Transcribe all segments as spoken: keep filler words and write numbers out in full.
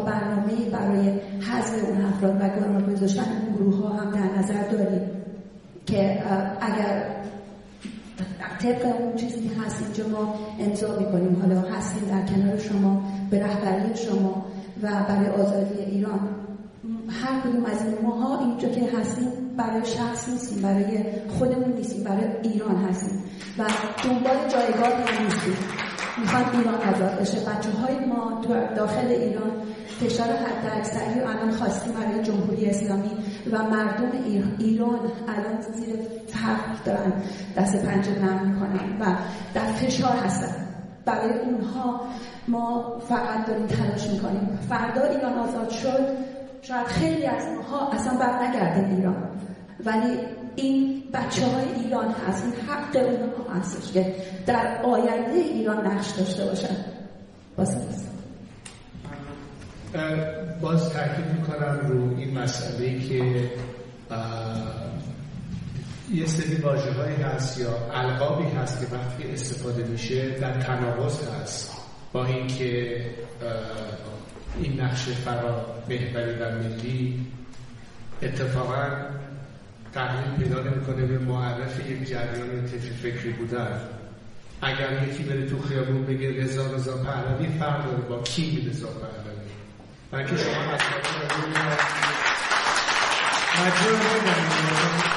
شما برنامه‌ای برای حذف اون افراد و گروه گذاشتن اون گروه ها هم در نظر دارید که اگر طبق اون چیزی که هست اینجا ما امضا می‌کنیم، حالا هستیم در کنار شما به رهبری شما و برای آزادی ایران، هر کدوم از این ماها اینجا که هستیم برای شخص نیستیم، برای خودمون نیستیم، برای ایران هستیم و دنبال جایگاه هم نیستیم. میخواد ایران آزاد بشه. بچه‌های ما تو داخل ایران فشار حداکثری رو الان خواستیم برای جمهوری اسلامی و مردم ایران الان زیر فقر دارن دست پنجه نرم میکنن و در فشار هستن. برای اونها ما فقط داریم تلاش میکنیم. فردا ایران آزاد شد، شاید خیلی از ماها اصلا بر نگردیم ایران، ولی این بچه های ایران هست، این حق اونها هستش که در آینده ایران نقش داشته باشن. باز باز تاکید میکنم رو این مسئله که یه سری واژه‌هایی هست یا القابی هست که وقتی استفاده میشه در تناقض هست با اینکه این نقش فرا محوری و ملی اتفاقا تغییر پیدا نمی‌کنه به معرف یک جریان طیف فکری بودن. اگر یکی بره تو خیابون بگه رضا رضا پهلوی، فرق داره با کی میگه رضا پهلوی. بلکه شما مثلا مجبور بودن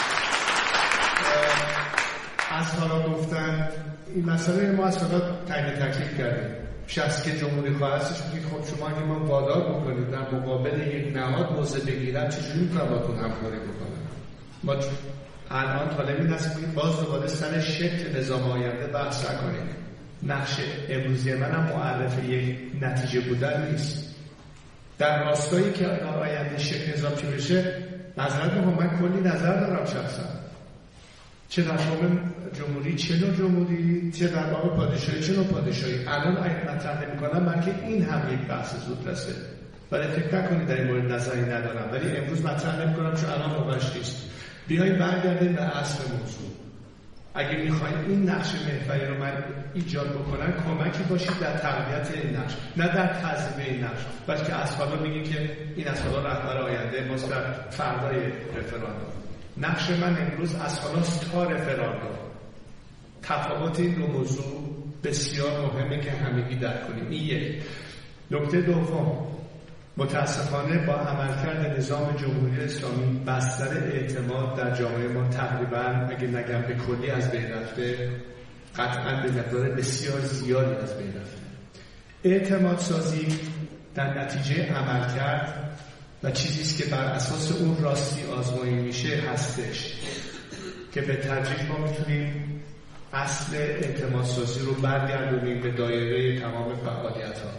از حالا گفتن این مسئله ما از خدا تعیین تکلیف کردیم. شخص که جمهوری خواه هستش میگه خب شما اگه ما وادار بکنید در مقابل یک نهاد موضع بگیرن چجوری میتونم باتون همکاری بکنم؟ ما الان طالب این هست که باز دوباره سر شکل نظام آینده بحث نکنیم. نقش امروزی من هم معرف یک نتیجه بودن نیست. در راستایی که آینده شکل نظام چی بشه نظرت میکنم، من کلی نظر دارم شخصا، چه در مورد جمهوری، چه نوع جمهوری، چه در مورد پادشاهی، چه نوع پادشاهی. الان اگه مطرح نمی‌کنم من که این هم یک بحث زود رسه، ولی فکر نکنید در این مورد نظری ندارم، ولی امروز مطرح نمی‌کنم چون الان موقعش نیست. بیایید برگردیم به اصل موضوع. اگه می‌خواید این نقش محوری رو من ایجاد بکنم، کمکی باشید در تقویت این نقش، نه در تضمین این نقش، بلکه از حالا میگی که این از حالا رهبر آینده ماست در فردای رفراندوم. نقش من امروز از حالاست تا رفراندوم. تفاوت این دو موضوع بسیار مهمه که همگی درک کنیم. این یک. نکته دوم، متاسفانه با عملکرد نظام جمهوری اسلامی بستر اعتماد در جامعه ما تقریبا اگه نگم به کلی از بین رفته، قطعا به مقدار بسیار زیادی از بین رفته. اعتماد سازی در نتیجه عملکرد و چیزیست که بر اساس اون راستی آزمایی میشه هستش که به تدریج ما میتونیم اصل اعتمادسازی رو برگردونیم به دایره تمام فعالیت ها.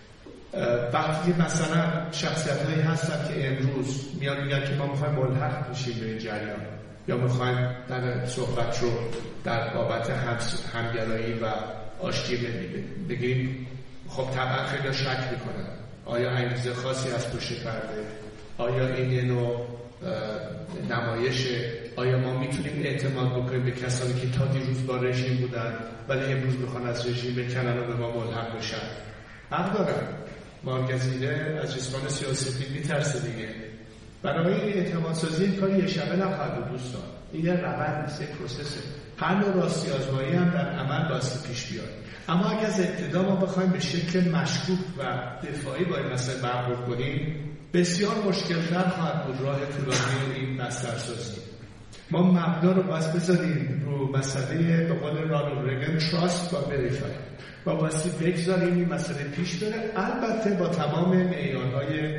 وقتی مثلا شخصیت هایی هستن که امروز میان میگن که ما میخوایم ملحق بشیم به این جریان یا میخوایم در صحبت رو در بابت همگرایی و آشتی ملی بگیم، خب طبعا خیلی شک میکنن آیا انگیزه خاصی از پشت پرده، آیا این یه نوع نمایشه، آیا ما میتونیم اعتماد بکنیم به کسانی که تا دیروز با رژیم بودن ولی امروز میخوان از رژیم بکنن و به ما ملحق بشن. حق دارن، مارگزیده از جسمان سیاسی میترسه دیگه. برای این اعتماد سازی این کاری یه شبه نخواهد بود دوستان، این یه روند نیست، یک پروسسه. هر نوع راستی آزمایی هم در عمل باستی پیش بیاد. اما اگر از ابتدا ما بخوایم به شکل مشکوک و دفاعی با این مسئله برخورد کنیم، بسیار مشکل‌تر خواهد بود راه طولانی این بسترسازی. ما مبنا رو باید بذاریم رو مسئله به قول رانالد ریگن تراست با وریفای و باید بگذاریم این مسئله پیش بره، البته با تمام معیارهای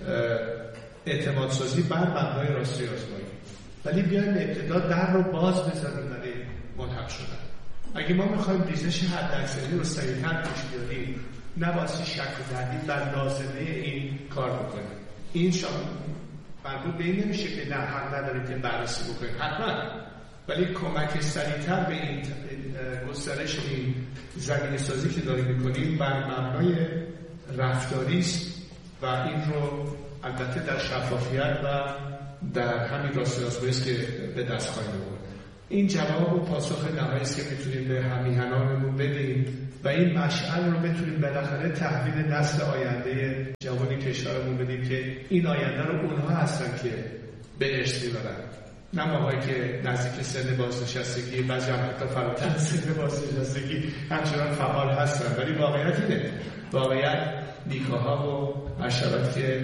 اعتمادسازی بر مبنای راستی آزمایی. ولی بیایم ابتدا در رو باز بذاریم برای ملحق شدن. اگه ما میخوایم ریزش حداکثری رو سریع‌تر پیش بیاریم، نباید شک و تردید بر لازمه این کار بکنیم. این شامل مربوط به این نمیشه که نه حق نداریم که بررسی بکنیم، حتما، ولی کمک سریع‌تر به این گسترش این زمینه سازی که داریم میکنیم بر مبنای رفتاری است و این رو البته در شفافیت و در همین راستی آزمایی است که به دست خواهیم آورد. این جواب و پاسخ نهایی است که میتونیم به همیهنانمون بدیم و این مشعل رو بتونیم بالاخره تحویل نسل آینده کشورمون بدیم که این آینده رو اونها هستن که به ارث میبرن، نه ماهایی که نزدیک سن بازنشستگی، بعضی هم حتی فراتر سن بازنشستگی همچنان فعال هستن. ولی واقعیت اینه، واقعیت نیکاها و عشرات که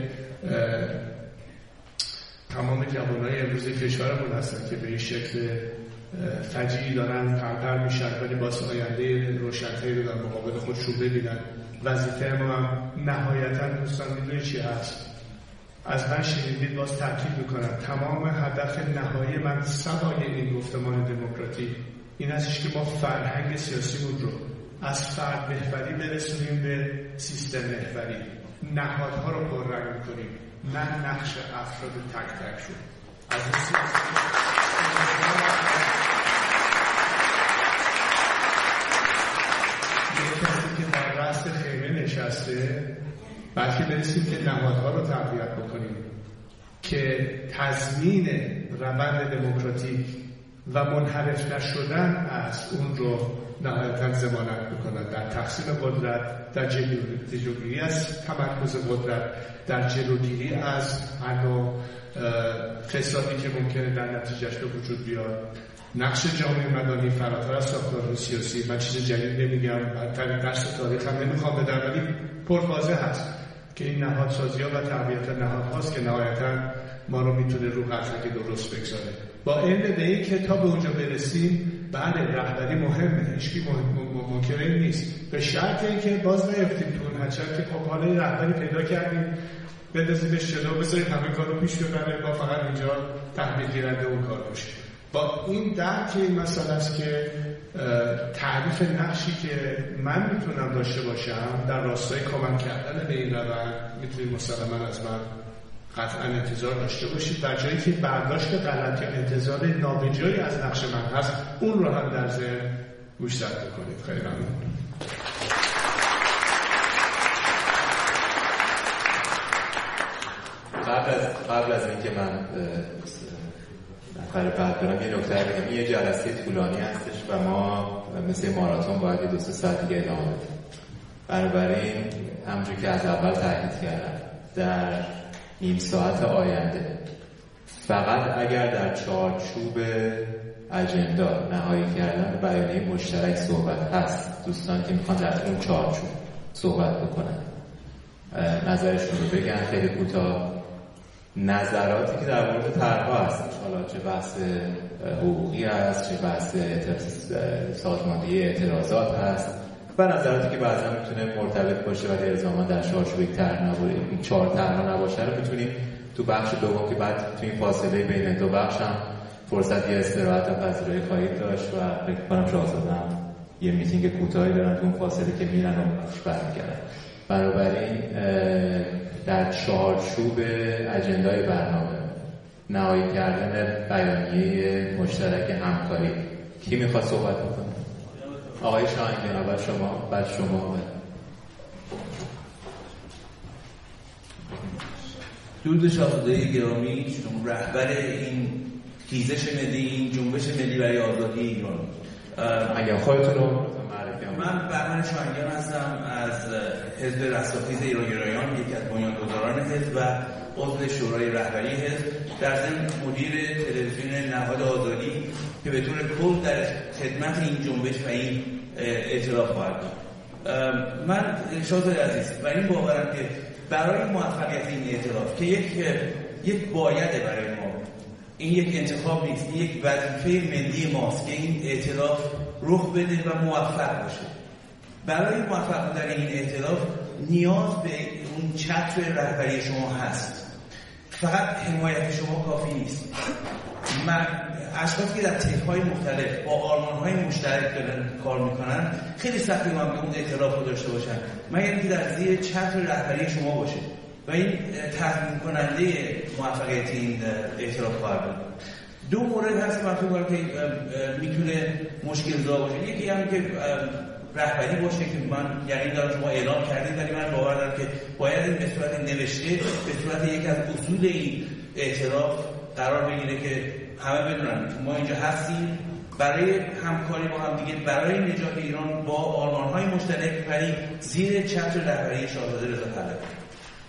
تمام جوانای امروز کشورمون هستن که به این شکل فجیعی دارن پرپر میشن، ولی باز آینده روشن‌تری رو در مقابل خودشون ببینن. وظیفه ما هم نهایتاً دوستان میدونی چی هست؟ از من شنیدید، باز تاکید میکنم، تمام هدف نهایی من سوای این گفتمان دموکراتیک این هستش که ما فرهنگ سیاسیمون رو از فرد محوری برسونیم به سیستم محوری، نهادها رو پررنگ میکنیم، نه نقش افراد تک تک شد. از این سیاسی یک کسی که در رأس خیمه نشسته، بلکه برسیم که نهادها رو تقویت بکنیم که تضمین روند دموکراتیک و منحرف نشدن از اون رو نهایتاً ضمانت بکنن، در تقسیم قدرت، در جلوگیری از تمرکز قدرت، در جلوگیری از انواع فسادی که ممکنه در نتیجهش به وجود بیاد. نقش جامعه مدنی فراتر از ساختار سیاسی، من چیز جدید نمیگم، حتی درس تاریخ هم نمیخوام بدم، ولی پرواضح هست که این نهادسازی ها و تقویت نهاد هاست که نهایتاً ما رو میتونه رو قطعه درست بگذاره. با علم به این که تا به اونجا برسیم، بله رهبری مهمه، هیچکی منکر نیست، به شرط اینکه باز نیفتیم تو اون حچر که خب حالا رهبری پیدا کردیم بندازیمش جلو، بذارید همه کار رو پیش ببره، ما فقط اینجا تحمیل گیرنده اون کار باشیم. با این درک این مسئله است که تعریف نقشی که من میتونم داشته باشم در راستای کمک کردن به این روند، میتونید مسلماً از من قطعا انتظار داشته باشید، در جایی که برداشت غلط یا انتظار نابجایی از نقش من هست، اون رو هم در ذهن گوشزد بکنید. خیلی ممنون. قبل از قبل از اینکه من نفر بعد برم یه نکته بگم، یه جلسه طولانی هستش و ما مثل ماراتون باید یه دو سه ساعت دیگه ادامه بدیم. بنابراین همونجور که از اول تاکید کردم، در نیم ساعت آینده فقط اگر در چارچوب اجندا نهایی کردن بیانیه مشترک صحبت هست، دوستان که میخوان در اون چارچوب صحبت بکنن نظرشون رو بگن خیلی کوتاه. نظراتی که در مورد طرح‌ها هست، حالا چه بحث حقوقی هست، چه بحث سازماندهی اعتراضات هست و نظراتی که بعضا میتونه مرتبط باشه ولی الزاما در چارچوب یک طرح نباشه، این چهار طرح نباشه رو میتونیم تو بخش دوم که بعد تو این فاصله بین دو بخش هم فرصت یه استراحت و پذیرایی خواهید داشت و فکر کنم شاهزاده‌ام یه میتینگ کوتاهی دارن تو اون فاصله که میرن و برمیگردن. بنابراین در چارچوب اجندای برنامه نهایی کردن بیانیه مشترک همکاری، کی میخواد صحبت بکنه؟ آقای شاهنگی، اول شما، بعد شما. درود شاهزاده گرامی، شما رهبر این خیزش ملی، این جنبش ملی برای آزادی ایران. اگر خودتون رو معرفی کنید. من بهمن شاهنگیان هستم از حزب رستاخیز ایرانگرایان، یکی از بنیانگذاران حزب و عضو شورای رهبری حزب، در ضمن مدیر تلویزیون نهاد آزادی که به طور کل در خدمت این جنبش و این ائتلاف خواهد بود. من شاهزاده عزیز بر این باورم که برای موفقیت این ائتلاف که یک یک بایده برای ما، این یک انتخاب نیست، این یک وظیفه ملی ماست که این ائتلاف رخ بده و موفق باشه. برای موفق بودن این ائتلاف نیاز به اون چتر رهبری شما هست. فقط حمایت شما کافی نیست. من اشخاصی که در تیپ‌های مختلف با آرمان‌های مشترک دارن کار میکنن، خیلی سخته من به اون ائتلاف رو داشته باشن مگر اینکه در زیر چتر رهبری شما باشه و این تضمین کننده موفقیت این ائتلاف خواهد بود. دو مورد هست که من فکر می‌کنم که میتونه مشکل زا باشه. یکی هم که رهبری باشه که من یعنی دارم شما اعلام کردید، ولی من باور دارم که باید این به صورت نوشته به صورت یک از اصول این ائتلاف قرار بگیره که همه بدونن ما اینجا هستیم برای همکاری با هم دیگه، برای نجات ایران با آرمان‌های مشترک، ولی زیر چتر رهبری شاهزاده رضا پهلوی.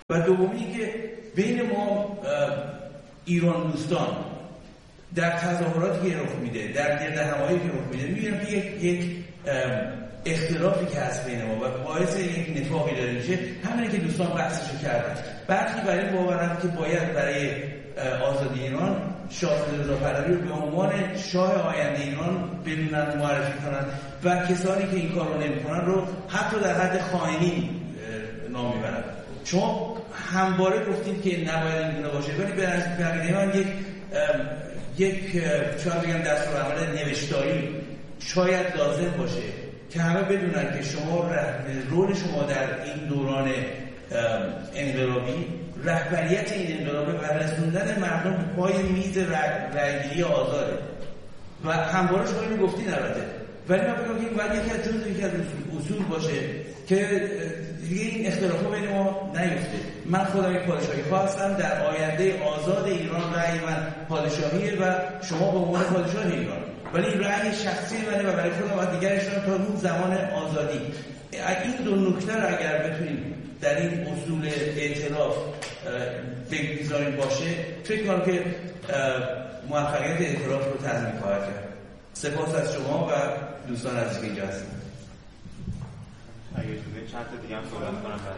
و دومی که بین ما ایران دوستان در تظاهراتی که رخ میده، در گردهمایی که رخ میده، میبینم که یک یک اختلافی که هست بین ما و باعث یک نفاقی داره میشه. همینه که دوستان بحثشو کردن. برخی برای باورند که باید برای آزادی ایران شاهزاده رضا پهلوی رو به عنوان شاه آینده ایران بدونن، معرفی کنن و کسانی که این کار رو نمی‌کنن رو حتی در حد خائنین نام میبرن. شما همواره گفتید که نباید اینگونه باشه، ولی به عقیده من یک یک شاید بگم دستورالعمل نوشتاری شاید لازم باشه که همه بدونن که شما رول شما در این دوران انقلابی رهبریت این انقلابه و رسوندن مردم به پای میز رأیگیری آزاده و همواره شما اینو گفتین البته، ولی من فکر می‌کنم که باید یکی از جزء یکی از اصول باشه که دیگه این اختلافات بین ما نیفته. من خودم یک پادشاهی خواه هستم، در آینده آزاد ایران رأی من پادشاهیه و شما به عنوان پادشاه ایران، ولی این رأی شخصی منه و برای خودم و دیگرشون تا اون زمان آزادی. این دو نکته رو اگر بتونیم در این اصول ائتلاف بگذاریم باشه، فکر کنم که موفقیت ائتلاف رو تضمین خواهد کرد. سپاس از شما و دوستان عزیزی که اینجا هستید. اگه شده چند تا دیگه هم صحبت کنم بعد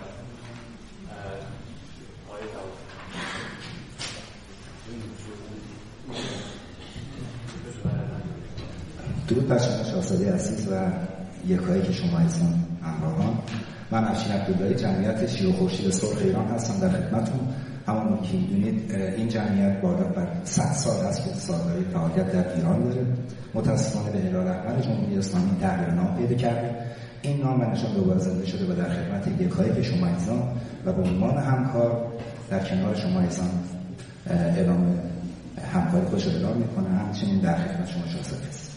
آقای طاووسی. درود بر شما شاهزاده عزیز و یکایی که شما ایزان همراهان. من افشین عبداللهی، جمعیت شیر و خورشید سرخ ایران هستم در خدمتتون. همونطور که می‌دونید این جمعیت بالا بر صد سال هست که سالهای فعالیت در ایران داره. متأسفانه به هلال احمر جمهوری اسلامی تغییر نام پیدا کرده. این نام نشان دوباره زنده شده و در خدمت یکایی که شما ایزان و به عنوان همکار در کنار شما ایزان اعلام همکاری خودش رو اعلام می‌کنه. همچنین در خدمت شما شاهزاده است.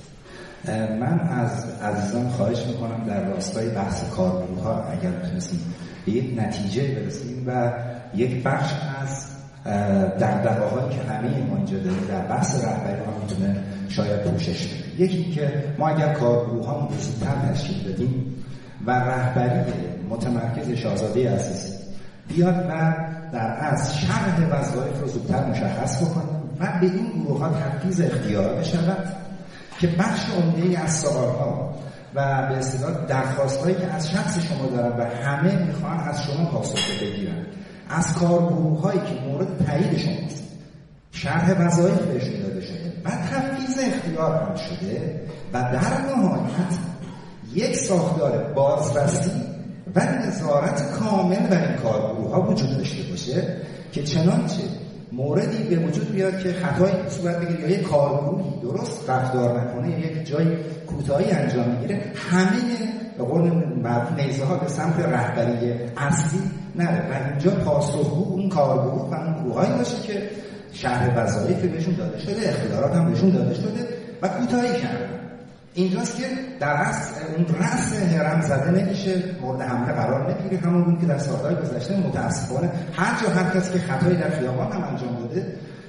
من از عزیزان خواهش میکنم در راستای بحث کارگروه‌ها اگر بتونستیم به یک نتیجه برسیم و یک بخش از دغدغه‌هایی که همه ما اینجا داریم در بحث رهبری ها میتونه شاید پوشش بده. یکی که ما اگر کارگروه‌ها رو زودتر تشکیل بدیم و رهبری متمرکز شاهزاده عزیز بیاد و در از شرح وظایف رو زودتر مشخص بکنیم و به این گروه‌ها تفویض اختیار بشود که بخش عمده‌ای از سوال‌ها و به اصطلاح درخواست‌هایی که از شخص شما دارن و همه میخوان از شما پاسخ بگیرن، از کارگروه‌هایی که مورد تایید شماست شرح وظایف بهشون داده شده و تفویض اختیار هم شده و در نهایت یک ساختار بازرسی و نظارت کامل بر این کارگروه‌ها وجود داشته باشه که چنانچه موردی به وجود بیاد که خطایی صورت بگیره یا یک کارگروهی درست رفتار نکنه یا یک جای کوتاهی انجام میگیره، همه به قول معروف نیزه ها به سمت رهبری اصلی نره و اینجا پاسخگو اون کارگروه و اون گروهایی باشه که شرح وظایفی بهشون داده شده، اختیارات هم بهشون داده شده و کوتاهی کردن. اینجاست که در رأس اون رأس هرم زده نمیشه، مورد حمله قرار نمیگیره. همون گونه که در سالهای گذشته متاسفانه هر جا هر کسی که خطایی در خیابان هم انجام داده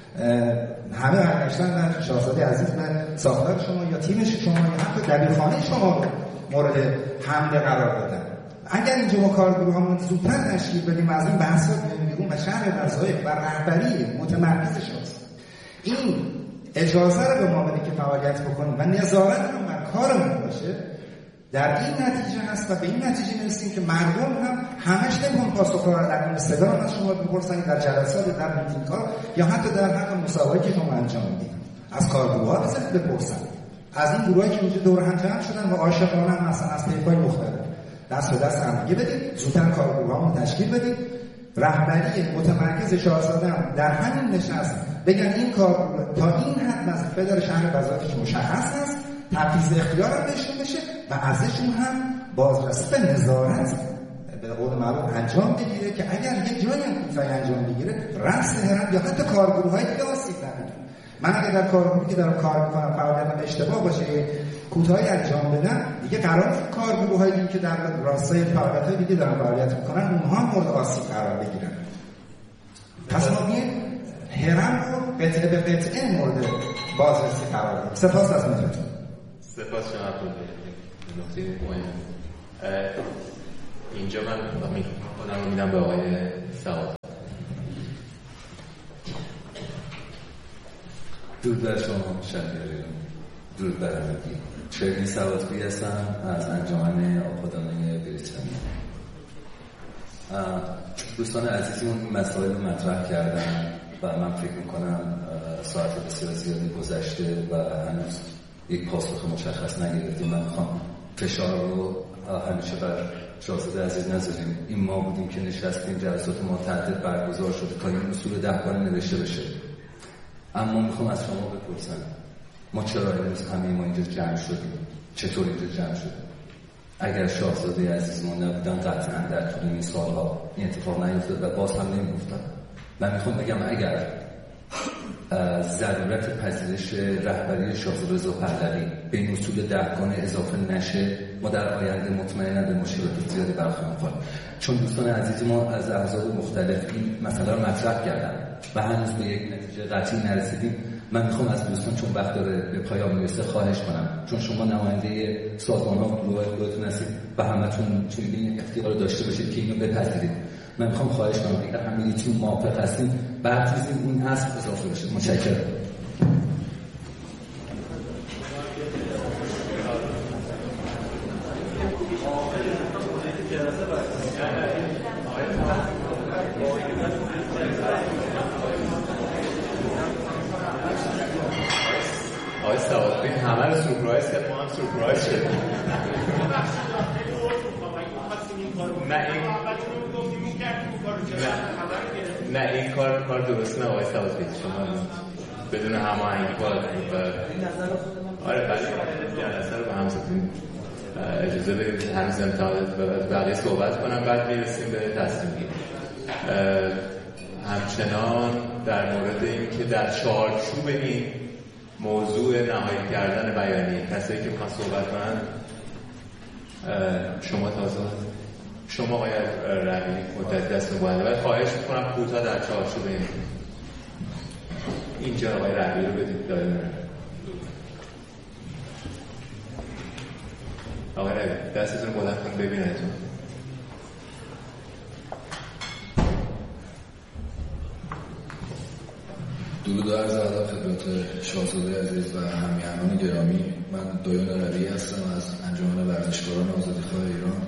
همه برگشتن در شاهزاده عزیز و ساختار شما یا تیم شما یا حتی دبیرخانه شما رو مورد حمله قرار دادن. اگر اینجا ما کارگروه‌هامون زودتر تشکیل بدیم از این بحث‌ها بیرون و شرح وظایف و رهبری متمرکز شاست، این اجازه رو به ما بده که فعالیت بکنیم و نظارت هم بر کارمون باشه، در این نتیجه هست و به این نتیجه میرسیم که مردم هم همش نمی‌خوان پاسخ‌ها رو در صدا از شما بپرسن در جلسات در میتینگ‌ها یا حتی در حق مصاحبه‌ای که شما انجام میدید از کارگروه‌ها بپرسن، از این گروهایی که اینجا دور هم جمع شدن و عاشقانه مثلا از طیف‌های مختلف دست به دست هم دیگه بدید، زودتر کارگروه‌ها رو تشکیل بدید، رهبری متمرکز شاهزاده هم در همین نشست بگن این کار تا این حد وظیفه داره، شهر وظایفش مشخص است، تفویض اختیار هم بهشون بشه و ازشون هم بازرسی به نظارت به قول معروف انجام بگیره که اگر یک جایی هم کوتاهی انجام بگیره رأس هرم یا حتی کارگروه‌های دیگه آسیب نبینه. من اگر در کارگروهی که دارم کار می‌کنم فعالیتم اشتباه باشه کوتاهی انجام بدم، دیگه قرار کارگروه‌هایی که در راستای فعالیت‌های دیگه دارن فعالیت می‌کنن اونها مورد آسیب قرار بگیرن. پس ما می‌گیم هرم رو قطعه به قطعه مورد بازرسی قرار بدیم. سپاس از مهرتون. سپاس جناب عبدالله. نکته مهم اینجا من خودم رو میدم به آقای سعادت. درود بر شما شهریاری، درود بر همگی. شهری سعادت‌گویی هستم از انجمن آبادانه بریتانیا. دوستان عزیزمون مسائل رو مطرح کردن و من فکر میکنم ساعت بسیار زیادی گذشته و هنوز یک پاسخ مشخص نگرفتیم. من میخوام فشار رو همیشه بر شاهزاده عزیز نذاریم. این ما بودیم که نشستیم، جلسات متعدد برگزار شده تا این اصول دهگانه نوشته بشه. اما میخوام از شما بپرسم ما چرا امروز همه ما اینجا جمع شدیم؟ چطور اینجا جمع شدیم؟ اگر شاهزاده عزیز ما نبودن قطعا در طول این سالها این اتفاق نیفتاد و باز هم نمی‌افتاد. من میخوام بگم اگر ضرورت پذیرش رهبری شاهزاده رضا پهلوی به این اصول دهگانه اضافه نشه، ما در آینده مطمئنا به مشکلات زیادی برخواهیم خورد. چون دوستان عزیز ما از احزاب مختلف این مسئله رو مطرح کردن و هنوز به یک نتیجه قطعی نرسیدیم. من میخوام از دوستان چون وقت داره به پایان میرسه خواهش کنم، چون شما نماینده سازمان‌ها و گروه‌های هستید و همتون چون این اختیار رو داشته باشید که اینو بپذیرید. من میخوام خواهش کنم اگر همگیتون موافق هستین بعد چیزی این هست اضافه بشه. متشکرم. آقای سعادت‌گویی همه رو سورپرایز کرد، ما هم سورپرایز شدیم. نه این نه این کار کار درست نه آقای سعادت‌گویی، شما بدون هماهنگی با آره بله جلسه رو به هم زدیم. اجازه بدید هنوز امتحانات بقیه صحبت کنم بعد میرسیم به تصمیم گیری. همچنان در مورد این که در چارچوب این موضوع نهایی کردن بیانیه کسایی که میخوان صحبت کنن، شما تازه شما باید روی مدت دست مباهده باید خواهش میکنم کوتاه در چارچوب این اینجا آقای روی رو بدید داریم. آقای روی دستتون رو بلند کن ببینتون. درود و عرض ادب خدمت شاهزاده عزیز و همیهنان گرامی. من دایان روی هستم از انجمن ورزشکاران آزادیخواه ایران.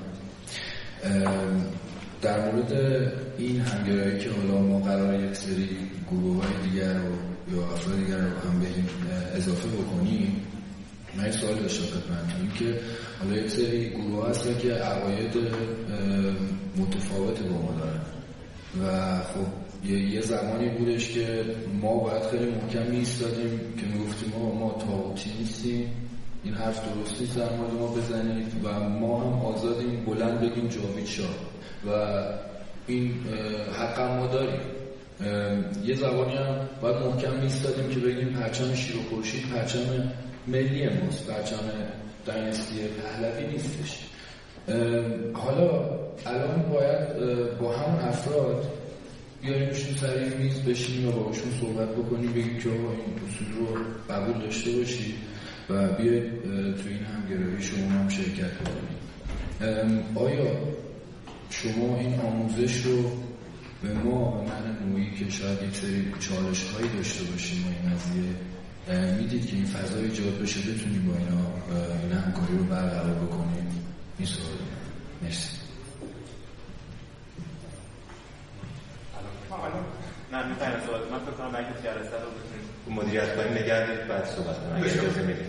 در مورد این همگرایی که حالا ما قرار یک سری گروه‌های دیگر رو یا افراد دیگر رو هم به این اضافه بکنیم، من یک سوال داشتم خدمتتون. این که حالا یک سری گروه هستن که عقاید متفاوت با ما دارن و خب یه زمانی بودش که ما باید خیلی محکم می‌ایستادیم که میگفتیم ما ما طاغوتی نیستیم، این حرف درست نیست در مورد ما بزنید و ما هم آزادیم بلند بگیم جاوید شاه و این حق ما داریم. یه زمانی هم باید محکم می‌ایستادیم که بگیم پرچم شیر و خورشید پرچم ملی ماست، پرچم دایناستی پهلوی نیستش. حالا الان باید با همون افراد بیاریمشون سر این میز بشینیم و باهاشون صحبت بکنیم، بگیم که این اصول رو قبول داشته باشید و بیاید تو این همگرایی شما هم شرکت بکنید. آیا شما این آموزش رو به ما به من نوعی که شاید یک سری چالش هایی داشته باشیم و این قضیه میدید که این فضا ایجاد بشه بتونیم با اینا این همکاری رو برقرار بکنیم؟ این سوال مرسی. نه میتونم سوال من فکر کنم اگه جلسه رو بتونیم مدیریت کنیم نگردید بعد صحبت کنیم اگه اجازه میدید.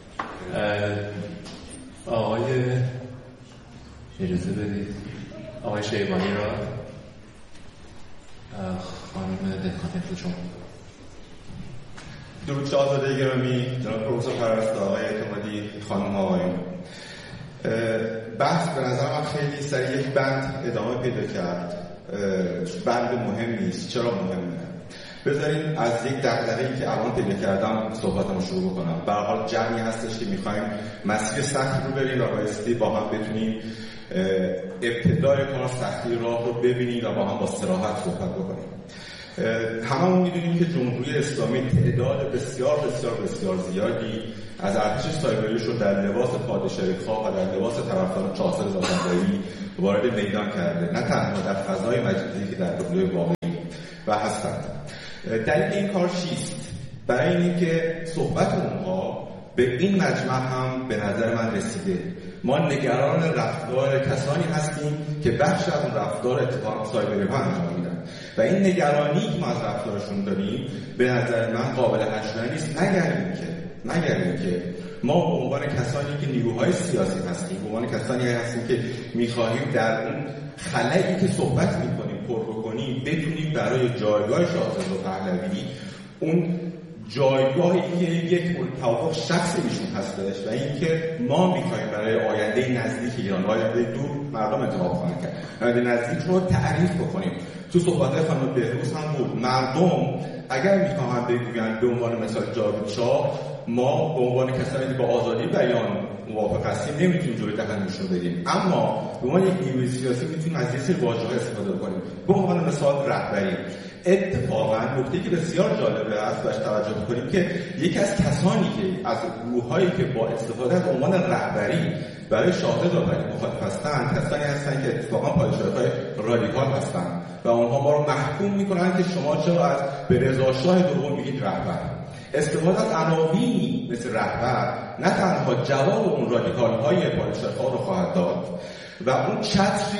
آقای اجازه بدید آقای شیبانی را خانم دهقانی فوچون. درود شاهزاده گرامی، جناب پروفسور پرستو، آقای اعتمادی، خانم آقایون. بحث به نظر من خیلی سریع یک بند ادامه پیدا کرد. بند مهم نیست. چرا مهمه؟ بذارین از یک دغدغه‌ای که الان پیدا کردم صحبتمو شروع بکنم. به هر حال جمعی هستش که می‌خوایم مسیر سخت رو بریم و بایستی با هم بتونیم ابتدای کار سختی راه رو ببینیم و با هم با صراحت صحبت بکنیم. هممون میدونیم که جمهوری اسلامی تعداد بسیار بسیار بسیار زیادی از ارتش سایبریش رو در لباس پادشاهی خواه و در لباس طرفدار چهارصد زاده‌ای وارد میدان کرده، نه تنها در فضای مجازی که در دنیای واقعی و هستند. دلیل این کار چیست؟ برای اینکه صحبت اونها به این مجمع هم به نظر من رسیده. ما نگران رفتار کسانی هستیم که بخش از اون رفتار اتفاق سایبری ها انجام میدن و این نگرانی که ما از رفتارشون داریم به نظر من قابل هشتن نیست، مگر اینکه مگر اینکه ما به عنوان کسانی که نیروهای سیاسی هستیم، به عنوان کسانی هستیم که میخواهیم در اون خلایی که صحبت میکنیم پر بکنیم، بتونیم برای جایگاه شاهزاده پهلوی اون جایگاهی که یک توافق شخصی ایشون هستش و اینکه ما میخوایم برای آینده نزدیک ایران، آینده دور مردم انتخاب خواهند کرد، آینده نزدیک رو تعریف بکنیم. تو صحبت‌های خانم بهروز هم بود، مردم اگر میخواهند بگویند به عنوان مثال جاوید شاه ما به عنوان کسانی که با آزادی بیان موافق هستیم نمیتونیم جلوی دهنشون رو بدیم، اما به عنوان یک نیروی سیاسی میتونیم از یه سری واژه‌ها استفاده کنیم. به عنوان مثال رهبری. اتفاقا نکته‌ای که بسیار جالبه است باید توجه کنیم که یکی از کسانی که از گروه‌هایی که با استفاده از عنوان رهبری برای شاهزاده دادن مخالف هستند کسانی هستند که اتفاقا پادشاه‌های رادیکال هستند و اونها ما رو محکوم می‌کنند که شما چرا از به رضا شاه دوم میگید رهبر. استفاده از عناوینی مثل رهبر نه تنها جواب اون رادیکال‌های پادشاه‌ها رو خواهد داد و اون چتری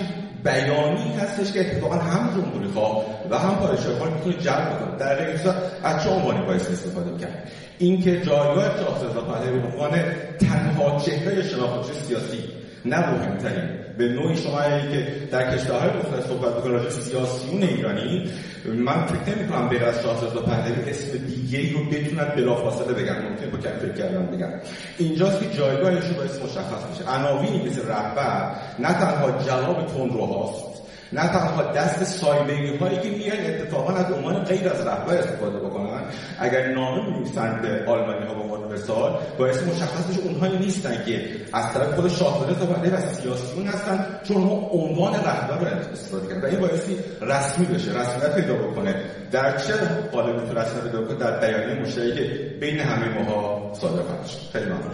بیانی هستش که اتفاقا هم جمهوری خواه و هم پادشاهان میتونه جلب کنه. در غیر این صورت از چه عنوانی باید استفاده کرد؟ اینکه جایگاه شاهزاده پهلوی به عنوان تنها چهره شناخته سیاسی نه مهمترین به نوعی شما که در کشورهای مختلف صحبت بکنید راجع به سیاسیون ایرانی، من فکر نمی‌کنم غیر از شاهزاده پهلوی اسم دیگه‌ای رو بتونن بلافاصله بگن، ممکن با کم فکر کردن بگن. اینجاست که جایگاهش رو باید مشخص بشه. عناوینی مثل رهبر نه تنها جواب تندروهاست، نه تنها دست سایبری هایی که میان اتفاقا از عنوان غیر از رهبر استفاده بکنن، اگر نامه می‌نویسن به آلمانی ها به عنوان مثال باعث مشخص بشه اونهایی نیستن که از طرف خود شاهزاده پهلوی و سیاسیون هستن، چون ما عنوان رهبر رو استفاده کردن و این باعثی رسمی بشه، رسمیت پیدا بکنه. در چه قالبی میتونه رسمیت پیدا بکنه؟ در بیانیه مشترکی که بین همه ماها صادر خواهد شد. خیلی ممنون.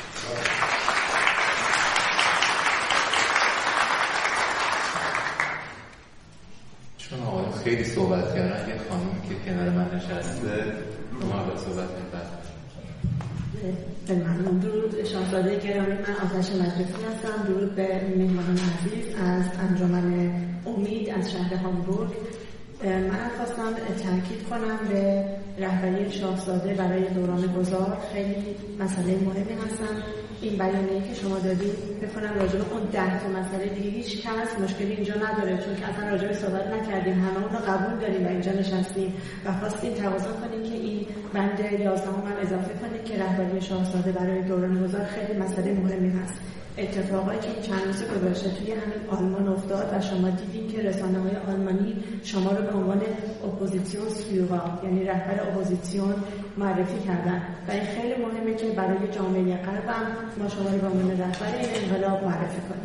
چون آقایون خیلی صحبت کردن، یه خانومی که کنار من نشسته ما اول صحبت می‌کنم. ممنون. درود شاهزاده گرامی، من آتش مجلسی هستم. درود به مهمانان عزیز از انجمن امید از شهر هامبورگ. من خواستم تاکید کنم به رهبری شاهزاده برای دوران گذار خیلی مسئله مهمی هستن. این بیانیه‌ای که شما دادید بکنم راجع به اون ده تا مسئله دیگه هیچ کس مشکلی اینجا نداره، چون که اصلا راجع به صحبت نکردیم، همه اون رو قبول داریم و اینجا نشستیم و خواستیم تقاضا کنیم که این بند یازده هم اضافه کنیم که رهبری شاهزاده برای دوران گذار خیلی مسئله مهمی هست. اتفاقایی که چند روز گذشته توی همین آلمان افتاد و شما دیدین که رسانه‌های آلمانی شما رو به عنوان اپوزیسیون سیورا، یعنی رهبر اپوزیسیون معرفی کردن و این خیلی مهمه که برای جامعه غرب هم ما شما رو به عنوان رهبر این انقلاب معرفی کنیم.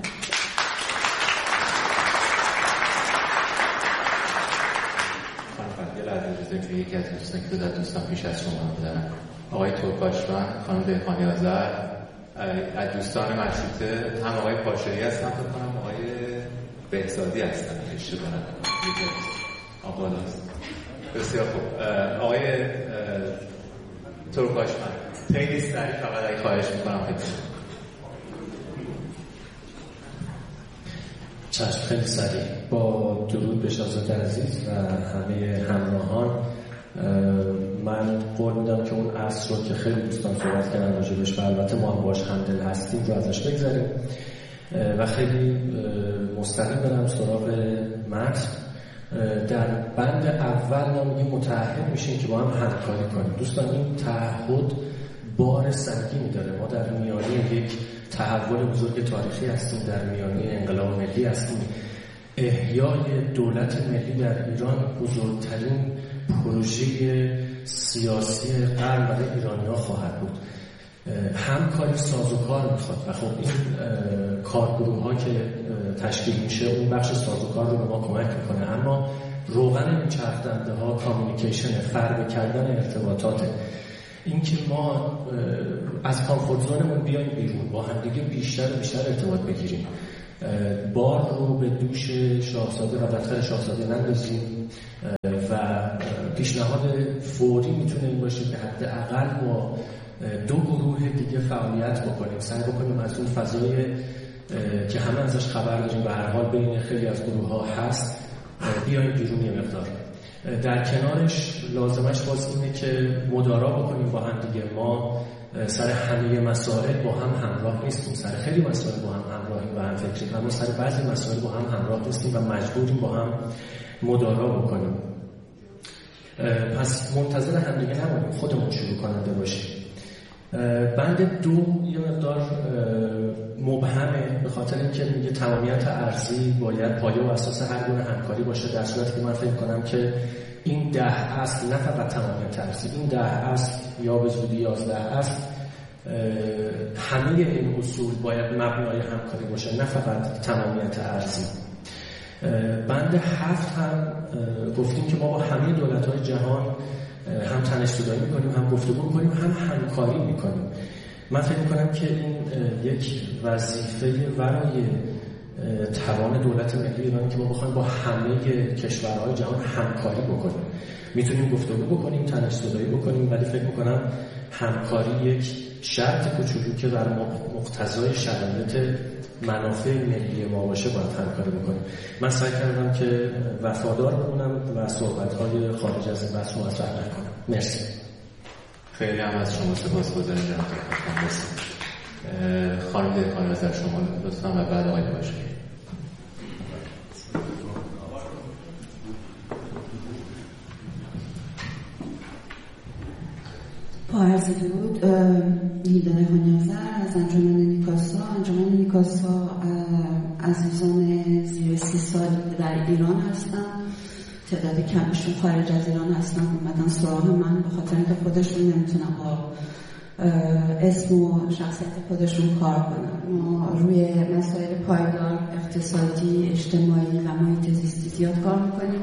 یه لحظه اجازه که یکی از دوستان که دو دوستان پیش از شما بودن، آقای ترکاشوان، خانم دهقانی آذر، از دوستان مشروطه، هم آقای پاشایی هستن فکر کنم آقای بهزادی هستن اشتباه نکنم، یکی از آقا هست. بسیار خوب. آقای ترکاشوان خیلی سریع فقط اگه خواهش میکنم خیلی چشم خیلی سریع. با درود به شاهزاده عزیز و همه همراهان، من قول میدم که اون عصر رو که خیلی دوستان صحبت کردن راجبش و البته ما هم باش همدل هستیم رو ازش بگذاریم و خیلی مستقیم برم سراغ متن. در بند اول ما میگیم متعهد میشیم که با هم همکاری کنیم. دوستان این تعهد بار سنگینی داره. ما در میانه یک تحول بزرگ تاریخی هستیم، در میانه انقلاب ملی هستیم. احیای دولت ملی در ایران بزرگترین پروژه سیاسی قرن برای ایرانی‌ها خواهد بود. همکاری سازوکار میخواد و خب این کارگروه ها که تشکیل میشه اون بخش سازوکار رو به ما کمک میکنه، اما روغن این چرخدنده ها کامیونیکیشن، فرق کردن ارتباطاته، این که ما از کامفورت زونمون بیایم بیرون، با همدیگه بیشتر و بیشتر ارتباط بگیریم، بار رو به دوش شاهزاده و دفتر شاهزاده نندازیم و پیشنهاد فوری میتونه این باشه که حداقل با دو گروه دیگه فعالیت بکنیم، سعی بکنیم از اون فضای که همه ازش خبر داریم و هر حال بین خیلی از گروه ها هست بیایم بیرون یه مقدار. در کنارش لازمش باز اینه که مدارا بکنیم با هم دیگه. ما سر همه مسائل با هم همراه نیستیم، سر خیلی مسائل با هم همراهیم و هم فکریم، اما سر بعضی مسائل با هم همراه نیستیم و مجبوریم با هم مدارا بکنیم. پس منتظر هم دیگه نمونیم، خودمون شروع کننده باشیم. بند دو یه مقدار مبهمه به خاطر اینکه میگه تمامیت ارضی باید پایه و اساس هر گونه همکاری باشه، در صورتی که من فکر کنم که این ده اصل نه فقط تمامیت ارضی، این ده اصل یا به زودی یازده اصل همه این اصول باید مبنای همکاری باشه نه فقط تمامیت ارضی. بند هفت هم گفتیم که ما با همه دولت‌های جهان هم تنش‌زدایی می‌کنیم، هم گفتگو می‌کنیم، هم همکاری می‌کنیم. من فکر می‌کنم که این یک وظیفه ورای توان دولت ملی ایران که ما بخوایم با همه کشورهای جهان همکاری بکنیم. میتونیم گفتگو بکنیم، تنش‌زدایی بکنیم، ولی فکر می‌کنم همکاری یک شرط کوچولو که بر مقتضای شرایط منافع ملی ما باشه باید همکاری بکنیم. من سعی کردم که وفادار بمونم و صحبت‌های خارج از این بحث رو مطرح نکنم. مرسی. خیلی هم از شما سپاسگزارم جناب دکتر. مرسی. خانم دهقانی از شما لطفاً و بعد آقای باشید. با عرض درود، نیده دهقانی‌آذر از انجمن نیکاسا. انجمن نیکاسا عزیزان زیر سی سال در ایران هستن، تعداد کمشون خارج از ایران هستن، اومدن سراغ من به خاطر اینکه خودشون نمیتونن با اسم و شخصیت خودشون کار کنن. ما روی مسائل پایدار، اقتصادی، اجتماعی و محیط زیستی زیاد کار میکنیم.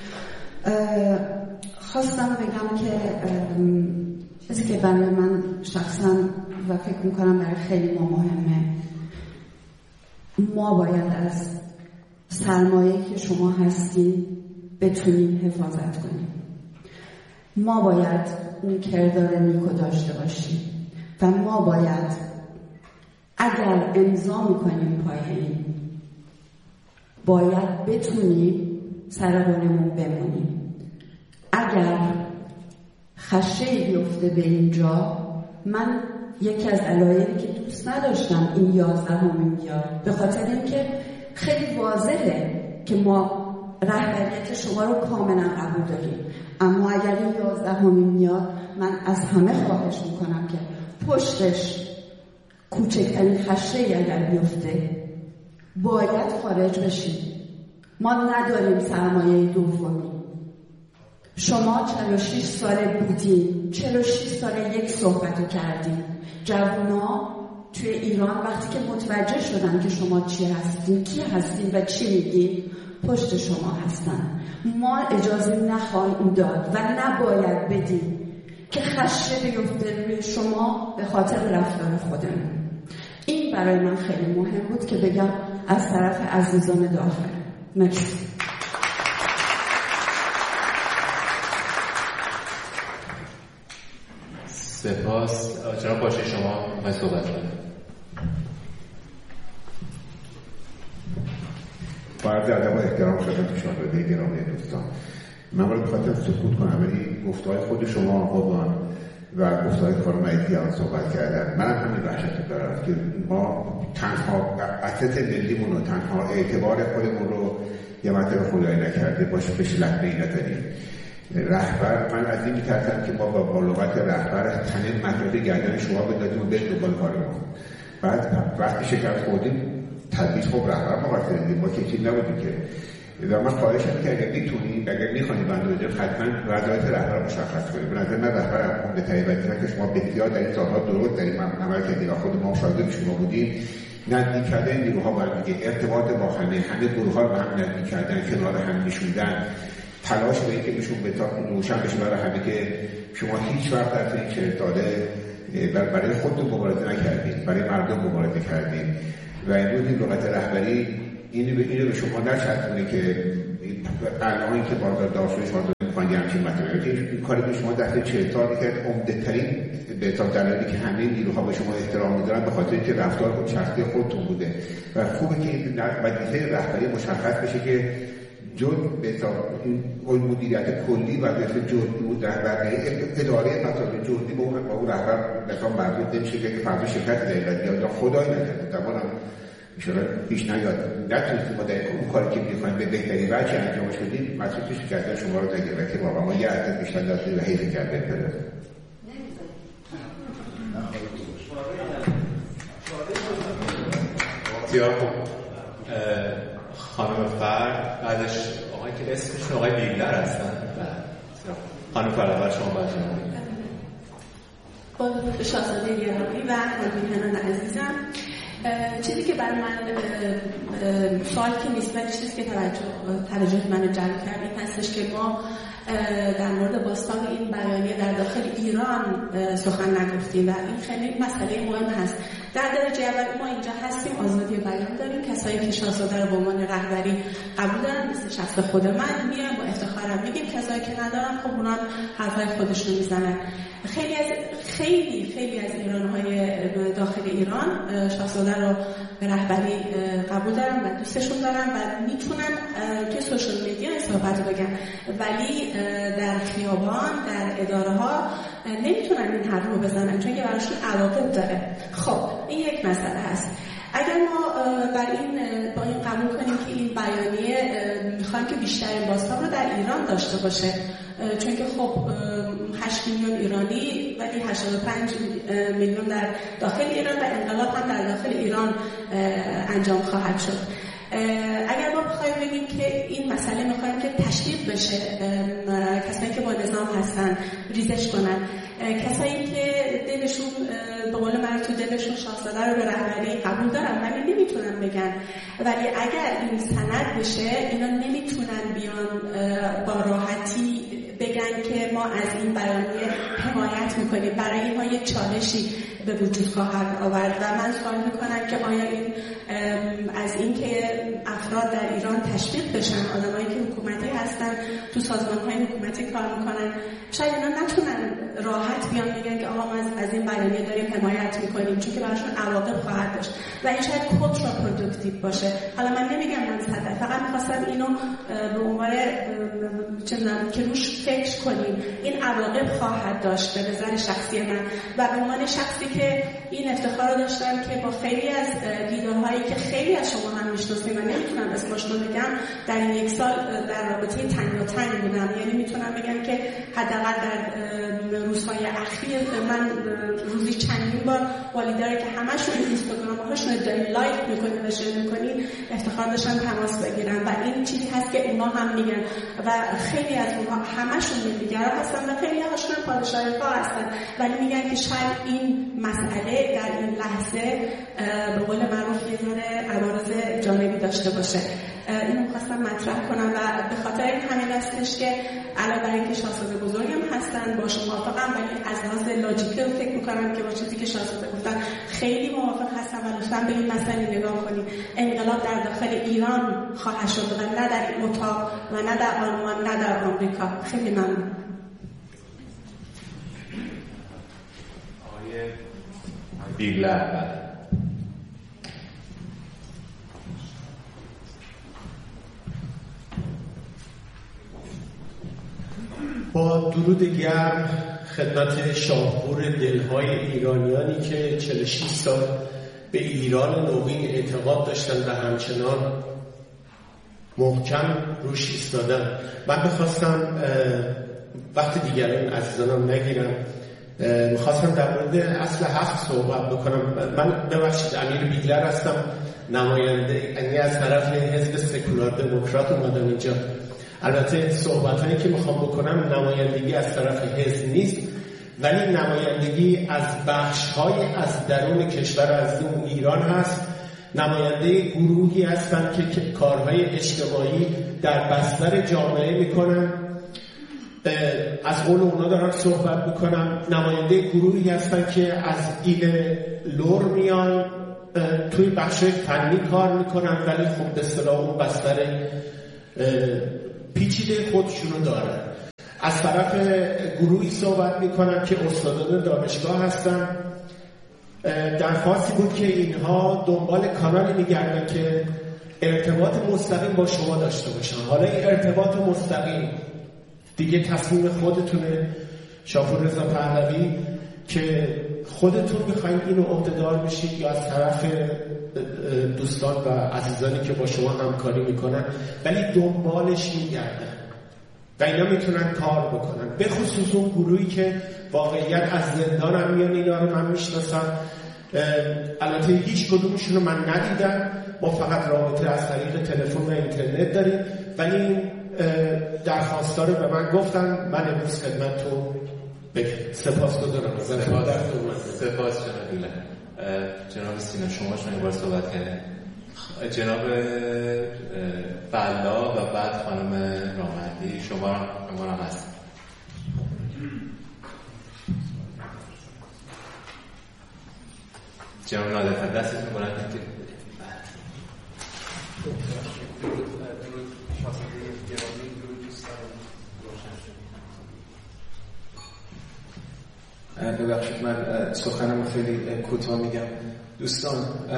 خواستم بگم که چیزی که برای من شخصا و فکر میکنم برای خیلی ما مهمه، ما باید از سرمایه‌ای که شما هستید بتونیم حفاظت کنیم. ما باید اون کردار نیکو داشته باشیم و ما باید اگر امضا میکنیم پای این باید بتونیم سربانمون بمونیم. اگر خشه بیفته به اینجا، من یکی از علایمی که دوست نداشتم این یازدهمین بیاد، به خاطر اینکه خیلی واضحه که ما رهبریت شما رو کاملا قبول داریم، اما اگر این یازدهمین میاد، من از همه خواهش میکنم که پشتش کوچکترین خشه‌ای اگر بیفته باید خارج بشیم. ما نداریم سرمایه دومی. شما چهل و شش ساله بودین، چهل و شش ساله یک صحبتو کردین. جوونا توی ایران وقتی که متوجه شدن که شما چی هستین، کی هستین و چی میگین، پشت شما هستن. ما اجازه نخواهیم داد و نباید بدیم که خشم بیفته روی شما به خاطر رفتار خودمون. این برای من خیلی مهم بود که بگم از طرف عزیزان داخل. مرسی. سپاس. جناب باشه شما باید صحبت کنید. با عرض ادب و احترام خدمت شاهزاده گرامی دوستان، من باید بخاطر سکوت کنم، ولی گفته‌های خود شما آقایان و گفته‌های خانم ایدیان صحبت کردن، منم همین وحشت دارم که ما تنها اساس ملیمون رو، تنها اعتبار خودمون رو یه مرتبه خدایی نکرده باش بهش لطمه ای نزنیم. رهبر، من از این می‌ترسم که ما با لغت رهبر تنه مدرسه گردن شما بندازیم و بریم دنبال کارمون. بعد وقتی شکست خوردیم تدبیر خب رهبر مقصر دیدیم، ما که چیز نبودیم که و من خواهشم که اگر میتونید اگر میخواید بنده رو حتما وظایف رهبر مشخص کنید. به نظر من رهبر عمده ترین وظیفه که شما بسیار در این سالها درست در این عمل کردید و خود ما شاهد شما بودیم، نزدیک کردن نیروها برمیگه، ارتباط با همه همه گروه ها رو هم نزدیک کردن، کنار هم نشوندن، تلاش به اینکه بهشون بتا روشن بشه برای همه که شما هیچ وقت در این چهل ساله برای خودتون مبارزه نکردید، برای مردم مبارزه کردید و امروز این لغت رهبری اینو به اینو به شما نچسبونه که الان که بازار داشته شما می‌خواید همچین مطلبی که این کاری که شما در چهل سال که عمده‌ترین به حساب دلایلی که همه نیروها به شما احترام می‌ذارن به خاطر اینکه رفتار خود شخصی خودتون بوده و خوبه که این وظیفه رهبری مشخص بشه که جز به حساب این مدیریت کلی و وظیفه جزئی و رهبری اداره مسائل جزئی با اون با اون رهبر مثلا مربوط نمیشه که فرض شرکت دارید یا خدای نکرده زمانم ایشالا پیش نیاد نتونستیم ما در اون کاری که میخوایم به بهتری وجه انجامش بدیم مسئولیتش کردن شما رو نگیره که واقعا ما یه عدد بیشتر داشته و حیف کرده بره. بسیار خوب. خانم فرد بعدش آقای که اسمشون آقای بیگلر هستن. خانم فرد اول شما باید شما با درود شاهزاده گرامی و همراهان عزیزم، چیزی که برای من سوال که نیست ولی چیزی که توجه توجه منو جلب کرد این هستش که ما در مورد باستان این بیانیه در داخل ایران سخن نگفتیم و این خیلی مسئله مهم هست. در درجه اول ما اینجا هستیم، آزادی بیان داریم، کسایی که شاهزاده رو به عنوان رهبری قبول دارن مثل شخص خود من میایم با افتخارم میگیم، کسایی که ندارن خب اونا حرفای خودشون میزنن. خیلی از خیلی خیلی از ایران‌های داخل ایران شاهزاده رو به رهبری قبول دارن و دوستشون دارن و میتونن توی سوشال میدیا صحبت رو بگن، ولی در خیابان در اداره ها نمیتونن این حرف رو بزنن چون که براشون عواقب داره. خب این یک مسئله هست. اگر ما بر این با این قبول کنیم که این بیانیه میخوایم که بیشترین باستان رو در ایران داشته باشه، چون که خب هشت میلیون ایرانی ولی هشتاد و پنج میلیون در داخل ایران و انقلاب هم در داخل ایران انجام خواهد شد. اگر ما بخوایم بگیم که این مسئله میخوایم که تشویق بشه، کسایی که با نظام هستن ریزش کنن، کسایی که دلشون به قول من تو دلشون شاهزاده رو به رهبری قبول دارن ولی نمیتونن بگن، ولی اگر این سند بشه اینا نمیتونن بیان با راحتی بگن که ما از این بیانیه حمایت میکنیم. برای اینها یک چالشی به وجود خواهد آورد و من سوال میکنم که آیا این از این که افراد در ایران تشویق بشن، آدمایی که حکومتی هستن تو سازمان‌های حکومتی کار میکنن، شاید اینا نتونن راحت بیان بگن که آقا ما از این بیانیه داریم حمایت میکنیم چون که براشون عواقب خواهد داشت و این شاید کنتراپروداکتیو باشه. حالا من نمیگم من صد، فقط میخواستم اینو به عنوان چندان که روش فکر کنیم این عواقب خواهد داشت به نظر شخصی من و به عنوان شخصی که این افتخار رو داشتم که با خیلی از دیدارهایی که خیلی از شما هم میشناسید و نمیتونم اسمش رو بگم در این یک سال در رابطه تنگ و تنگ بودم، یعنی میتونم بگم که حداقل در روزهای اخیر من روزی چندین بار با لیدرایی که همشون اینستاگرام هاشون دارین لایک میکنین و شیر میکنین افتخار داشتم تماس بگیرم و این چیزی هست که اونا هم میگن و خیلی از اونها همشون ملیگرا هستن و خیلی هاشون پادشاهی ها هستن ولی میگن که شاید این مسئله در این لحظه به قول معروف یه ذره عوارض جانبی داشته باشه. اینو خواستم مطرح کنم و به خاطر این همین هستش که علاوه بر اینکه شاهزاده بزرگم هستن با شما موافقم ولی از لحاظ لاجیکی رو فکر میکنم که با چیزی که شاهزاده گفتن خیلی موافق هستم و لطفاً به این مسئله نگاه کنید. انقلاب در داخل ایران خواهد شد و نه در این اتاق و نه در آلمان نه در آمریکا. خیلی ممنون. آقای بیگلر با درود گرم خدمت شاهپور دلهای ایرانیانی که چهل و شش سال به ایران نوین اعتقاد داشتن و همچنان محکم روش ایستادن. من بخواستم وقت دیگران عزیزانم نگیرم، میخواستم در مورد اصل هفت صحبت بکنم. من ببخشید امیر بیگلر هستم، نماینده، یعنی از طرف حزب سکولار دموکرات اومدم اینجا. البته صحبتایی که میخوام بکنم نمایندگی از طرف حزب نیست، ولی نمایندگی از بخش‌های از درون کشور، از اون ایران هست. نماینده گروهی هستن که کارهای اجتماعی در بستر جامعه میکنن، از قول اونا دارم صحبت میکنم. نماینده گروهی هستن که از ایل لور میان، توی بخش فنی کار میکنن، ولی خب به اصطلاح اون بستر پیچیده خودشونو دارن. از طرف گروهی صحبت میکنن که استادان دانشگاه هستن. درخواستی بود که اینها دنبال کانالی میگردن که ارتباط مستقیم با شما داشته باشن. حالا این ارتباط مستقیم دیگه تصمیم خودتونه، شاپور رضا پهلوی، که خودتون میخواین اینو عهده‌دار بشید یا از طرف دوستان و عزیزانی که با شما همکاری میکنن، ولی دنبالش میگردن و اینا میتونن کار بکنن. به خصوص اون گروهی که واقعیت از زندان هم میان، اینا رو من میشناسم. البته هیچ کدومشون رو من ندیدم، ما فقط رابطه از طریق تلفن و اینترنت داریم، ولی این درخواست‌ها رو به من گفتن. من امروز خدمتتون بگم. سپاسگزارم. سپاس جناب دوله. جناب سینا شما شما یه بار صحبت کردین. جناب فلا و بعد خانم رامندی شما شما هم هست. جناب نادر دستتون بلند کنید. ببخشید من سخنم خیلی کوتاه میگم. دوستان،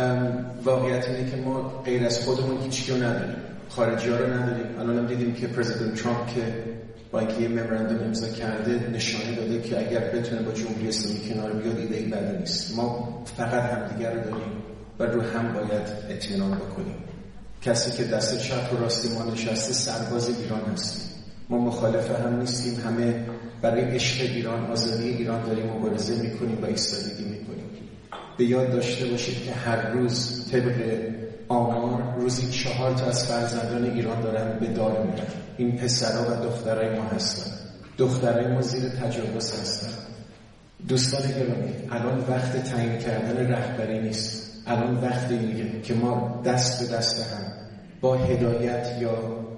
واقعیت اینه که ما غیر از خودمون هیچ کیو نداریم، خارجی ها رو نداریم. الان هم دیدیم که پرزیدنت ترامپ که با اینکه یه ممورندوم امضا کرده نشانه داده که اگر بتونه با جمهوری اسلامی کنار بیاد ایده ای بدی نیست. ما فقط همدیگر رو داریم و رو هم باید اطمینان بکنیم. کسی که دست چپ و راستی ما نشسته سرباز ایران هستیم. ما مخالف هم نیستیم، همه برای عشق ایران، آزادی ایران داریم مبارزه میکنیم و ایستادگی میکنیم. به یاد داشته باشید که هر روز طبق آمار روزی چهار تا از فرزندان ایران دارن به دار میرن. این پسرها و دخترای ما هستن. دخترای ما زیر تجاوز هستن. دوستان گرامی، الان وقت تعیین کردن رهبری نیست. الان وقتیه که ما دست به دست هم با هدایت یا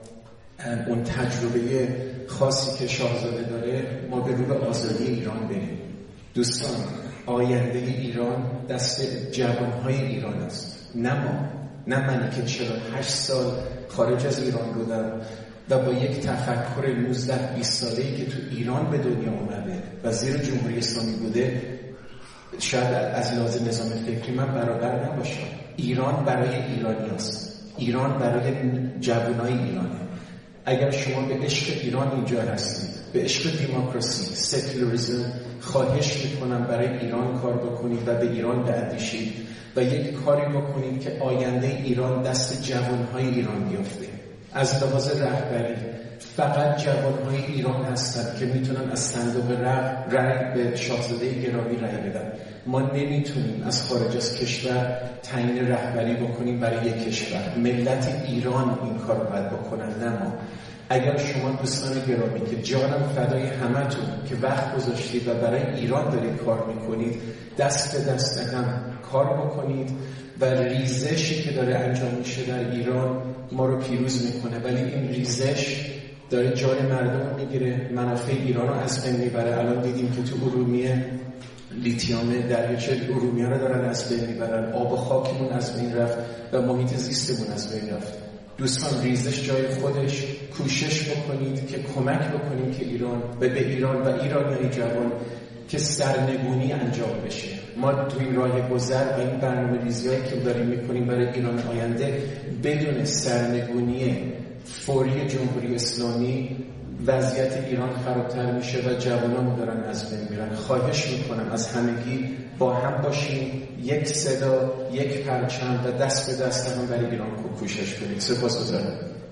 اون تجربه خاصی که شاهزاده داره ما به رو آزادی ایران بریم. دوستان، آینده ایران دست جوانهای ایران است، نه ما، نه منی که چهل و هشت سال خارج از ایران بودم و با یک تفکر نوزده بیست ساله‌ای که تو ایران به دنیا اومده و زیر جمهوری اسلامی بوده شاید از لحاظ نظام فکری من برابر نباشم. ایران برای ایرانی است. ایران برای جوانای ایرانه. اگر شما به عشق ایران اینجا هستید، به عشق دموکراسی، سکولاریسم، خواهش میکنم برای ایران کار بکنید و به ایران بیندیشید و یک کاری بکنید که آینده ایران دست جوانهای ایران بیفته. از لحاظ رهبری فقط جوانهای ایران هستند که میتونن از صندوق رأی به شاهزاده گرامی رأی بدن. ما نمیتونیم از خارج از کشور تعیین رهبری بکنیم برای یک کشور. ملت ایران این کار رو باید بکنن، نه ما. اگر شما دوستان گرامی که جانم فدای همتون که وقت گذاشتید و برای ایران دارید کار میکنید، دست به دست هم کار بکنید و ریزشی که داره انجام میشه در ایران ما رو پیروز میکنه. ولی این ریزش داره جان مردم میگیره، منافع ایران رو از بین میبره. الان دیدیم که تو ارومیه لیتیوم دریاچه ارومیه رو دارن از بین میبرن، آب و خاکمون از بین رفت و محیط زیستمون از بین رفت. دوستان، ریزش جای خودش، کوشش بکنید که کمک بکنیم که ایران و به ایران و ایرانیای جوان که سرنگونی انجام بشه. ما تو این راه گذر و این برنامه ریزیایی که داریم میکنیم برای ایران آینده بدون سرنگونی فوری جمهوری اسلامی وضعیت ایران خرابتر میشه و جوانان دارن از بین میرن. خواهش میکنم از همگی با هم باشیم، یک صدا، یک پرچم و دست به دست هم برای ایران کوشش کنید. سپاسگزارم.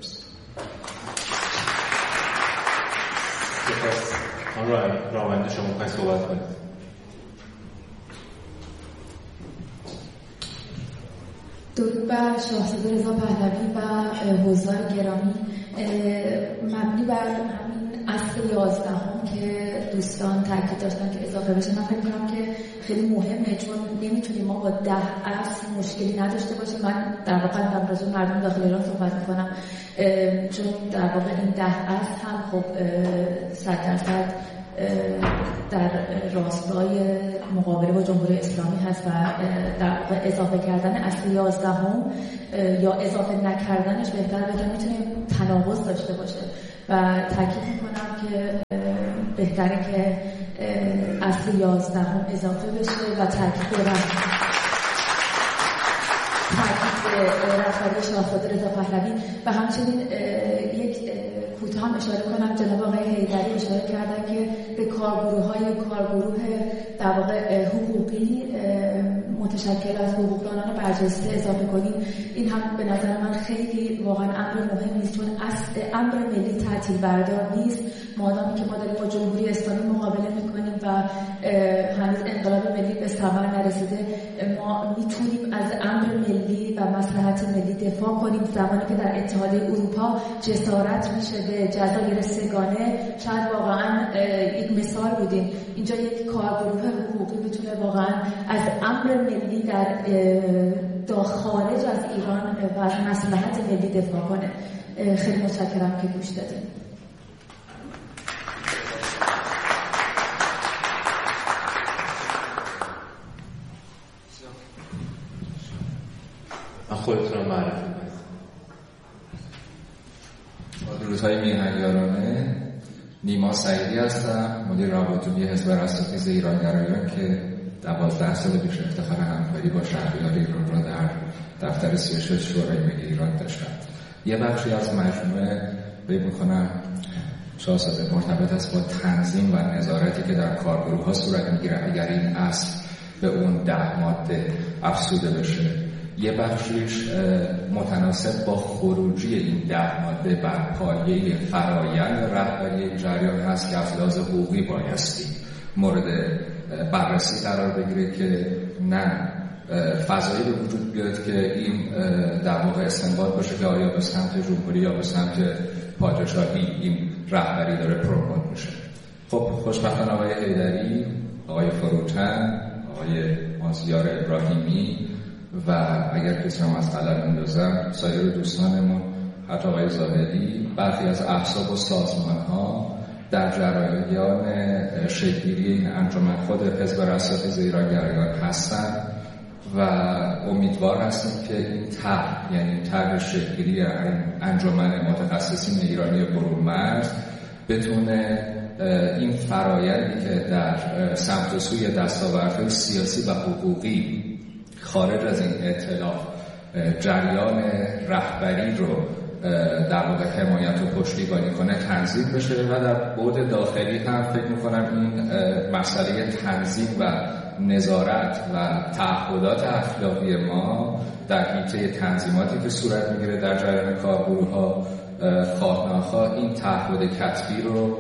سپاس. خانم رامنده شما میخواید صحبت کنید؟ درود بر شاهزاده رضا پهلوی و حضار گرامی. مبنی بر همین اصل یازدهم که دوستان تاکید داشتن که اضافه بشه، من فکر می‌کنم که خیلی مهمه، چون نمیتونیم ما با ده اصل مشکلی نداشته باشیم. من در واقع هم راجع به مردم داخل ایران صحبت می‌کنم، چون در واقع این ده اصل هم خب صد درصد در راستای مقابله با جمهوری اسلامی هست و در واقع اضافه کردن اصل یازدهم یا اضافه نکردنش بهتر بگم میتونه تناقض داشته باشه و تاکید میکنم که بهتره که اصل یازدهم اضافه بشه و تاکید به تاکید به رهبری شاهزاده رضا پهلوی و همچنین یک کوتاه هم اشاره کنم. جناب آقای حیدری اشاره کردن که به کارگروه‌های کارگروه در واقع حقوقی متشکل از حقوقدانان برجسته اضافه کنیم. این هم به نظر من خیلی واقعا امر مهمی است، چون اصل امر ملی تعطیل بردار نیست. مادامی که ما داریم با جمهوری اسلامی مقابله میکنیم و هنوز انقلاب ملی به ثمر نرسیده، ما میتونیم از امر ملی و مصلحت ملی دفاع کنیم زمانی که در اتحادیه اروپا جسارت میشه به جزایر سگانه. شاید واقعا یک مثال بودیم اینجا، یک کارگروه حقوقی میتونه واقعا از امر ملی در خارج از ایران و از مصلحت ملی دفاع کنه. خیلی متشکرم که گوش دادید. خودتون رو معرفی کنید. با درودهای میهنیارانه، نیما سعیدی هستم، مدیر روابط حزب رستاخیز ایرانگرایان که دوازده سال پیش افتخار همکاری با شهریار ایران را در دفتر سی و شش شورای ملی ایران داشتم. یه بخشی از مجموعه فکر می‌کنم شاهزاده مرتبط است با تنظیم و نظارتی که در کارگروه‌ها صورت می‌گیره اگر این اصل به اون ده ماده افزوده بشه. یه بخشیش متناسب با خروجی این ده ماده بر پایه فرایند رهبری جریان هست که از لحاظ حقوقی بایستی مورد بررسی قرار بگیره که نه فضایی به وجود بیاد که این در واقع استنباط باشه که آیا به سمت جمهوری یا به سمت پادشاهی این رهبری داره پروموت میشه. خب خوشبختانه آقای حیدری، آقای فروتن، آقای مازیار ابراهیمی و اگر کسی هم از قلم اندازم سایر دوستانمون، حتی آقای زاهدی، برخی از احزاب و سازمان ها در جریان شکل‌گیری این انجمن خود حزب رستاخیز ایرانگرایان هستند و امیدوار هستیم که این طرح، یعنی طرح شکل‌گیری انجمن متخصصین ایرانی برون‌مرز بتونه این فرایندی که در سمت و سوی دستاوردهای سیاسی و حقوقی خارج از این ائتلاف جریان رهبری رو در واقع حمایت و پشتیبانی کنه تنظیم بشه و در بعد داخلی هم فکر میکنم این مسئله تنظیم و نظارت و تعهدات اخلاقی ما در حیطه تنظیماتی که صورت میگیره در جریان کارگروه ها خواه ناخواه این تعهد کتبی رو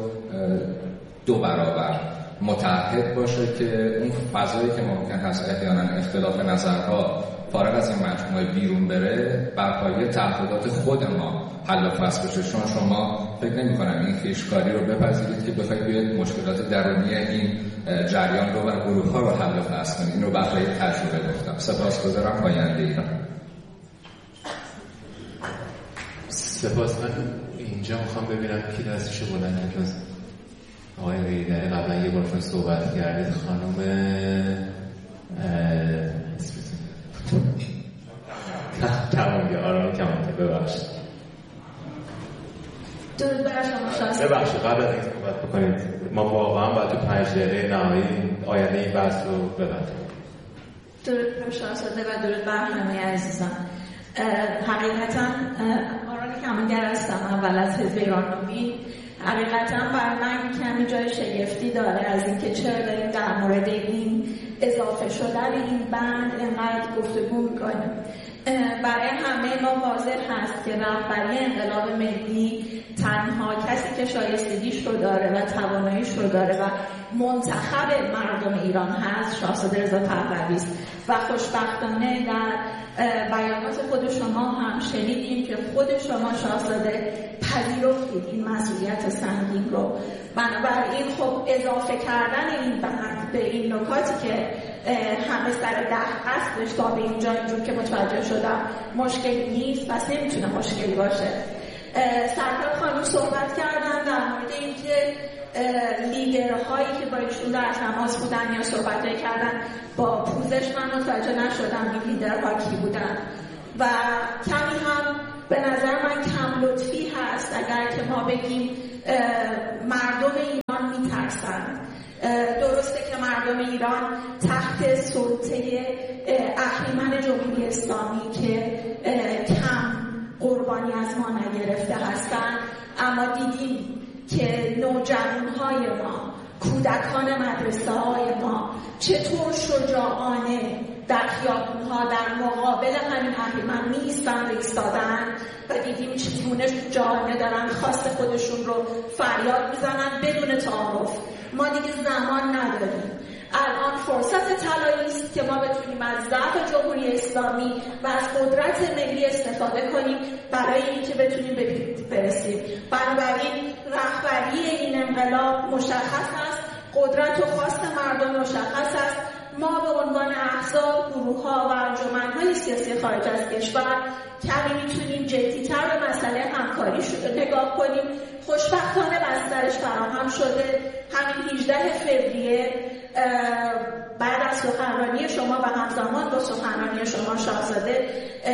دو برابر متعهد باشه که اون فضایی که ممکن هست احیانا اختلاف نظرها فارغ از این مجموعه بیرون بره بر پایه تعهدات خود ما حل و فصل بشه. چون شما فکر نمی کنم این خویشکاری رو بپذیرید که بخواید بیاید مشکلات درونی این جریان رو و گروه ها رو حل و فصل کنید. این رو برای تجربه گفتم. سپاسگزارم. پاینده ایران. سپاس. من اینجا میخوام ببینم کی دستشو بلند کنه. آقای حیدری قبلا یه بارشون صحبت کردید. خانم تمام یه آرامی کمانته ببخشید. درود بر شما شاهزاده. ببخشید قبل از اینکه صحبت بکنید ما واقعا باید تو پنج دقیقه نهایی آینده این بحث رو ببندیم. درود بر شاهزاده و درود بر همه عزیزان. حقیقتا آرامی کمانگر هستم اول از حزب ایران نوین. حقیقتا بر من کمی جای شگفتی داره از اینکه چرا داریم در مورد این اضافه شدن این بند اینقدر گفتگو میکنیم. برای همه ما واضح هست که رهبری انقلاب ملی تنها کسی که شایستگیش رو داره و تواناییش رو داره و منتخب مردم ایران هست شاهزاده رضا پهلوی است و خوشبختانه در بیانات خود شما هم شنیدیم که خود شما شاهزاده پذیرفتید این مسئولیت سنگین رو. بنابراین خب اضافه کردن این بند به این نکاتی که همه سر ده هستش تا به اینجا اینجور که متوجه شدم مشکلی نیست، پس نمیتونه مشکلی باشه. سرکار خانم صحبت کردن در مورد اینکه لیدرهایی که با ایشون در تماس بودن یا صحبت کردن با پوزش، من متوجه نشدم این لیدرها کی بودن و کمی هم به نظر من کم لطفی هست اگر که ما بگیم مردم ایران میترسن. درسته که مردم ایران تحت سلطه اهریمن جمهوری اسلامی که کم قربانی از ما نگرفته هستن، اما دیدیم که نوجوانهای ما، کودکان مدرسه های ما چطور شجاعانه در خیابونها در مقابل همین اهریمن می ایستن و ایستادن و دیدیم چگونه شجاعانه دارن خواست خودشون رو فریاد میزنن بدون تعارف. ما دیگه زمان نداریم. الان فرصت طلایی است که ما بتونیم از ضعف جمهوری اسلامی و از قدرت ملی استفاده کنیم برای اینکه بتونیم به پیروزی برسیم. بنابراین رهبری این انقلاب مشخص است، قدرت و خواست مردم مشخص است. ما به عنوان احزاب، گروه‌ها و انجمن‌های سیاسی خارج از کشور کمی میتونیم جدی‌تر به مسئله همکاری نگاه کنیم. خوشبختانه بسترش فراهم شده. همین هجدهم فوریه بعد از سخنرانی شما و همزمان با سخنرانی شما شاهزاده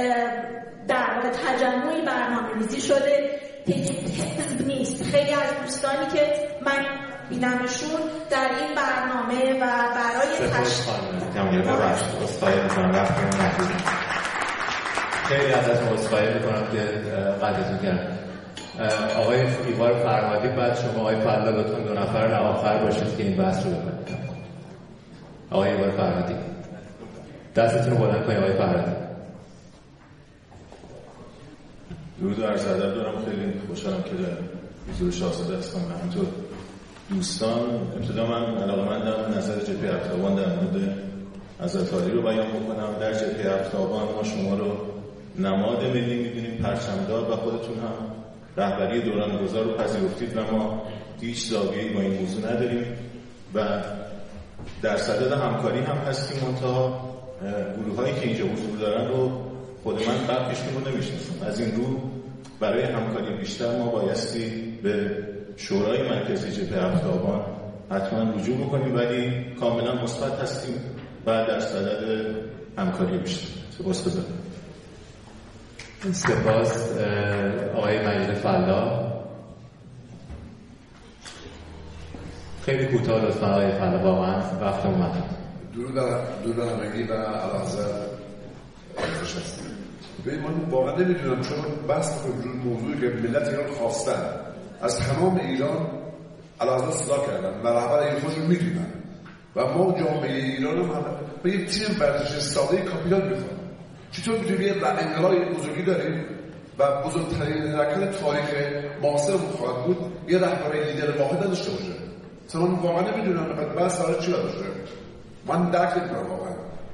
در واقع تجمعی برنامه‌ریزی شده. حزب نیست. خیلی از دوستانی که من بینمشون در این برنامه و برای خیلی ازتون عذرخواهی میکنم که قطعتون کردم. آقای ایوار فرهادی، بعد شما آقای فضل، لطفاً دو نفر آخر باشید که این بحث رو بکنید. آقای ایوار فرهادی دستتون رو بلند کنید. آقای فرهادی. درود و عرض ادب دارم. خیلی خوشحالم که در حضور شاهزاده هستم و همینطور دوستان. ابتدا من علاقه‌مندم نظر جبهه افتابان در مورد حضرت علی رو بیان بکنم. در جبهه افتابان ما شما رو نماد ملی می‌دونیم، پرچمدار، و خودتون هم رهبری دوران گذار رو پذیرفتید و ما هیچ زاویه‌ای با این موضوع نداریم و در صدد همکاری هم هستیم. منتها گروه‌هایی که اینجا حضور دارن رو خود من برخیشتون رو نمی‌شناسم. از این رو برای همکاری بیشتر ما بایستی به شورای مرکزی جبهه افتابان حتما رجوع بکنیم، ولی کاملا مثبت هستیم و در صدد همکاری بیشتر. سپاسگزارم. سپاس. آقای مجید فلا. خیلی کوتاه لطفا آقای فلا، واقعا وقت اومد. درود درود همگی و علاوه خوش هستیم. ببین من واقعا نمیدونم چون بحث وجود موضوعی که ملت ایران خواستن از تمام ایران علاوه صدا کردن و رهبر این خودشون میدونن و ما جامعه ایران هم به یک تیم ورزش ساده کاپیتان میخوام. چطور میتونیم یه انقلاب بزرگی داریم و بزرگترین حرکت تاریخ معاصر خواهد بود یه رهبر لیدر واحد نداشته باشه؟ مثلا من واقعا نمیدونم بحث برای چی باشه. من درک نمیکنم واقعا.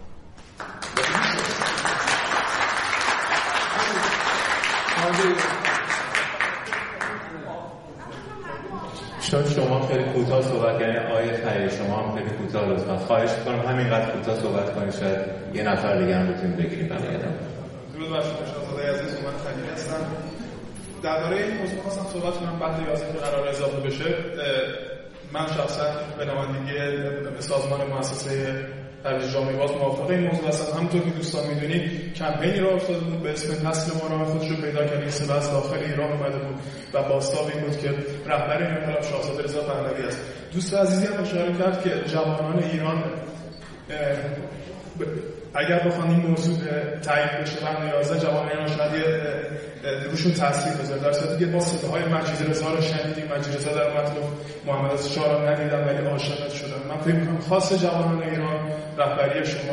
چون شما خیلی کوتاه صحبت کردین آقای خیلی، شما هم خیلی کوتاه لطفا خواهش می‌کنم همینقدر کوتاه صحبت کنید، شاید یه نفر دیگه هم بتونیم بگیریم برای ادامه. درود بر شما شاهزاده عزیز، من خیلی هستم. درباره این موضوع خواستم صحبت کنم بعد از اینکه قرار اضافه بشه. من شخصا به نمایندگی سازمان مؤسسه ترویج جامعه باز موافق این موضوع هستم. همونطور که دوستان میدونید کمپینی راه افتاده بود به اسم نسل ما نام خودش رو پیدا کرد. این سال از داخل ایران اومده بود و بازتاب این بود که رهبر این انقلاب شاهزاده رضا پهلوی است. دوست عزیزی هم اشاره کرد که جوانان ایران اگر بخوان این موضوع تایید بشه قرن یازده جوان ایران شاید یه روشون تاثیر بذاره، در صورتی که با صداهای مجید رضا رو شنیدیم. مجید رضا در متن محمد رضا شاه رو ندیدم ولی عاشقش شدم. من فکر می‌کنم خاص جوانان ایران رهبری شما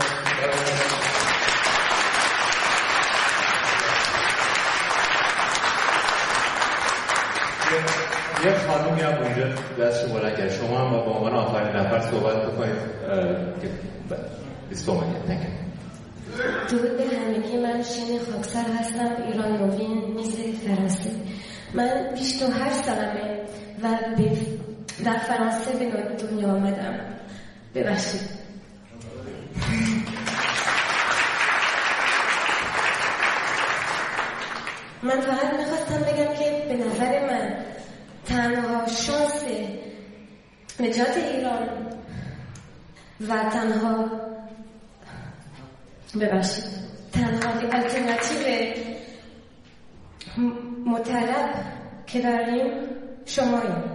یه خانومی هم اونجا دست شما اگر شما هم با عنوان آخرین نفر صحبت بکنید که بیستومانیه. درود به همگی. من شین خاکسر هستم، ایران نوین، میز فرانسه. من بیست و هشت سالمه و در فرانسه به دنیا آمدم. ببخشید. من فقط میخواستم بگم که به نظر من تنها شانس نجات ایران و تنها ببخشید تنها الترناتیو مطلب که داریم شماییم.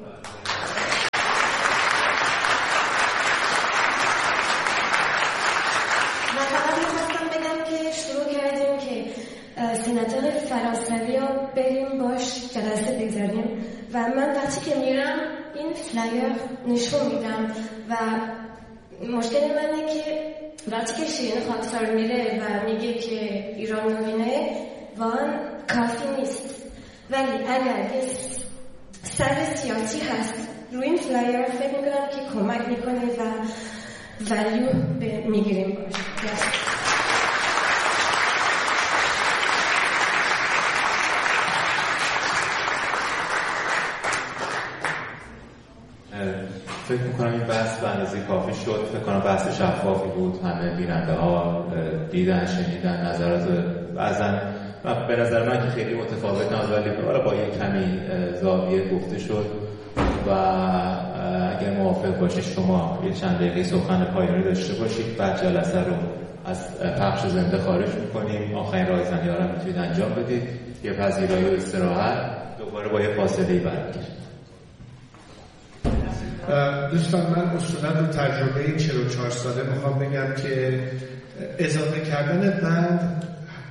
من فقط میخواستم بگم که شروع کردیم که سناتور فرانسوی رو بریم باش جلسه بگذاریم و من وقتی که میرم این فلایر نشون میدم و مشکل منه که وقتی که شیرین خاکسار میره و میگه که ایران نوینه وان کافی نیست، ولی اگر یه سر سیاسی هست روی این فلایر فکر میکنم که کمک میکنه و ولیو میگیریم باش. فکر میکنم این بحث به اندازه کافی شد. فکر کنم بحث شفافی بود، همه بیننده ها دیدن شنیدن نظرات بعضن و به نظر من که خیلی متفاوت نبود ولی با یک کمی زاویه گفته شد و اگر موافق باشید شما یه چند دقیقه سخن پایانی داشته باشید، بعد جلسه رو از پخش زنده خارج میکنیم. آخرین رایزنی ها رو میتونید انجام بدید، یه پذیرایی و استراحت، دوباره با یه فاصله برمیگردیم. دوستان من اصولا رو تجربه این چهل و چهار ساله میخوام بگم که اضافه کردن بند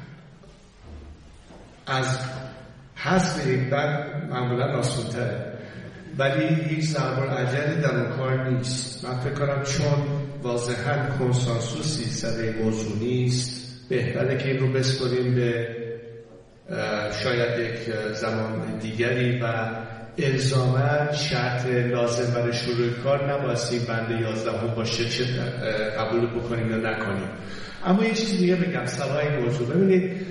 از حذف یک بند معمولا آسان‌تره ولی هیچ ضرب العجلی در اون کار نیست. من فکر کنم چون واضحاً کنسانسوسی سر این موضوع نیست، بهتره که این رو بسپاریم به شاید یک زمان دیگری و الزاماً شرط لازم برای شروع کار نباید این بند یازده هم باشه چه قبول بکنیم یا نکنیم. اما یه چیز دیگه بگم سوای موضوع. ببینید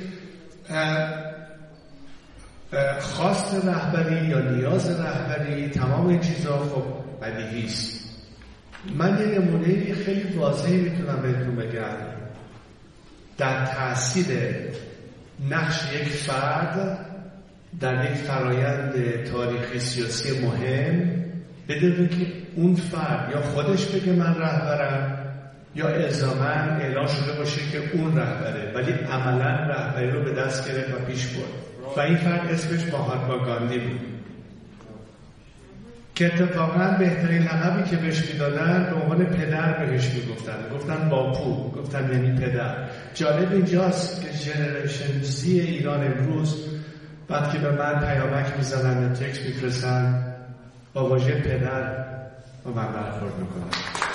خواست رهبری یا نیاز رهبری تمام این چیزها خب بدیهی است. من یه نمونه خیلی واضحی میتونم بهتون بگم در تاثیر نقش یک فرد در یک فرایند تاریخی سیاسی مهم، بدون که اون فرد یا خودش بگه من رهبرم یا الزاماً اعلان شده باشه که اون رهبره ولی عملاً رهبری رو به دست گرفت و پیش برد و این فرد اسمش مهاتما گاندی بود که اتفاقاً بهترین لقبی که بهش میدادن به عنوان پدر بهش میگفتن، گفتن باپو، گفتن یعنی پدر. جالب اینجاست که جنریشن زی ایران امروز بعد که به من پیامک میزنن تکست میفرستن با واژه پدر با من برخورد میکنن.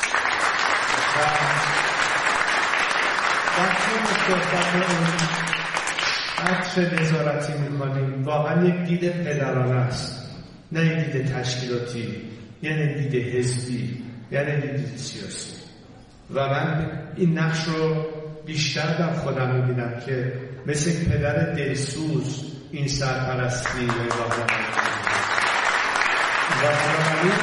بعد چه نظارتی میکنیم واقعا یک دید پدرانه است، نه یک دید تشکیلاتی، یعنی دید حزبی، یعنی دید سیاسی. و من این نقش رو بیشتر در خودم میبینم که مثل پدر دلسوز این سرپرستی و واقعا و بنابراین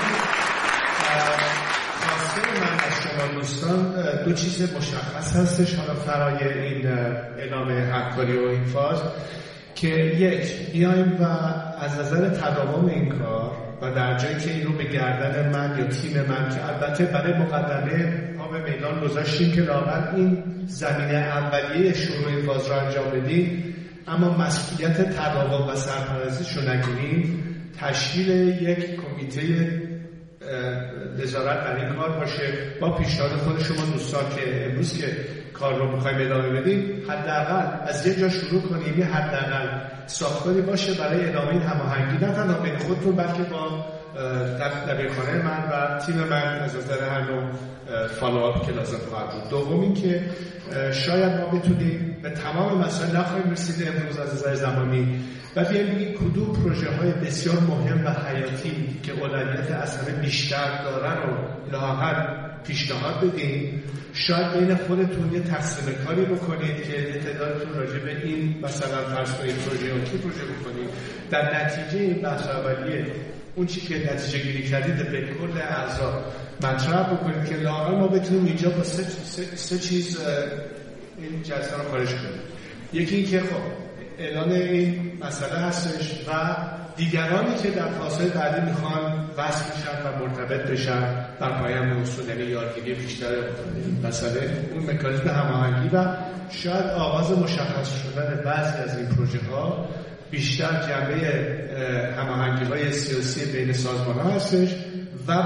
خواسته من از شما دوستان دو چیز مشخص هستش حالا فرای این اعلام همکاری و این فاز که یک بیایم و از نظر تداوم این کار و در جایی که این رو به گردن من یا تیم من که البته برای مقدمه ها به میدان گذاشتیم که لااقل این زمینه اولیه شروع فاز را انجام بدیم اما مسئولیت تداوم و سرپرستیش رو نگیریم، تشکیل یک کمیته نظارت در این کار باشه با پیشنهاد خود شما دوستان که امروز که کار رو میخوایم ادامه بدیم، حداقل از یه جا شروع کنیم، یه حداقل ساختاری باشه برای ادامه این هماهنگی، نه تنها بین خودتون بلکه با دبیرخانه من و تیم من از نظر هر نوع فالوآپ که لازم خواهد بود. دوم این که شاید ما بتونیم به تمام مسائل نخواهیم رسید امروز از نظر زمانی و بیایم بگیم کدوم پروژه های بسیار مهم و حیاتی که اولویت از همه بیشتر دارن رو لااقل پیشنهاد بدیم. شاید بین خودتون یه تقسیم کاری بکنید که تعدادتون راجع به این مثلا فرض کنید پروژه و کی پروژه بکنید. در نتیجه این بحث اولیه اون چی که نتیجه گیری کردید به کل اعضا مطرح بکنید که لااقل ما بتونیم اینجا با سه, سه, سه چیز این جلسه رو خارج کنیم. یکی این که خب اعلان این مسئله هستش و دیگرانی که در فاصله بعدی میخوان وصل بشن و مرتبط بشن در پایان اصول، یعنی یادگیری بیشتر مسئله اون مکانیزم هماهنگی و شاید آغاز مشخص شدن بعضی از این پروژه ها بیشتر جنبه هماهنگی های سیاسی بین سازمان ها هستش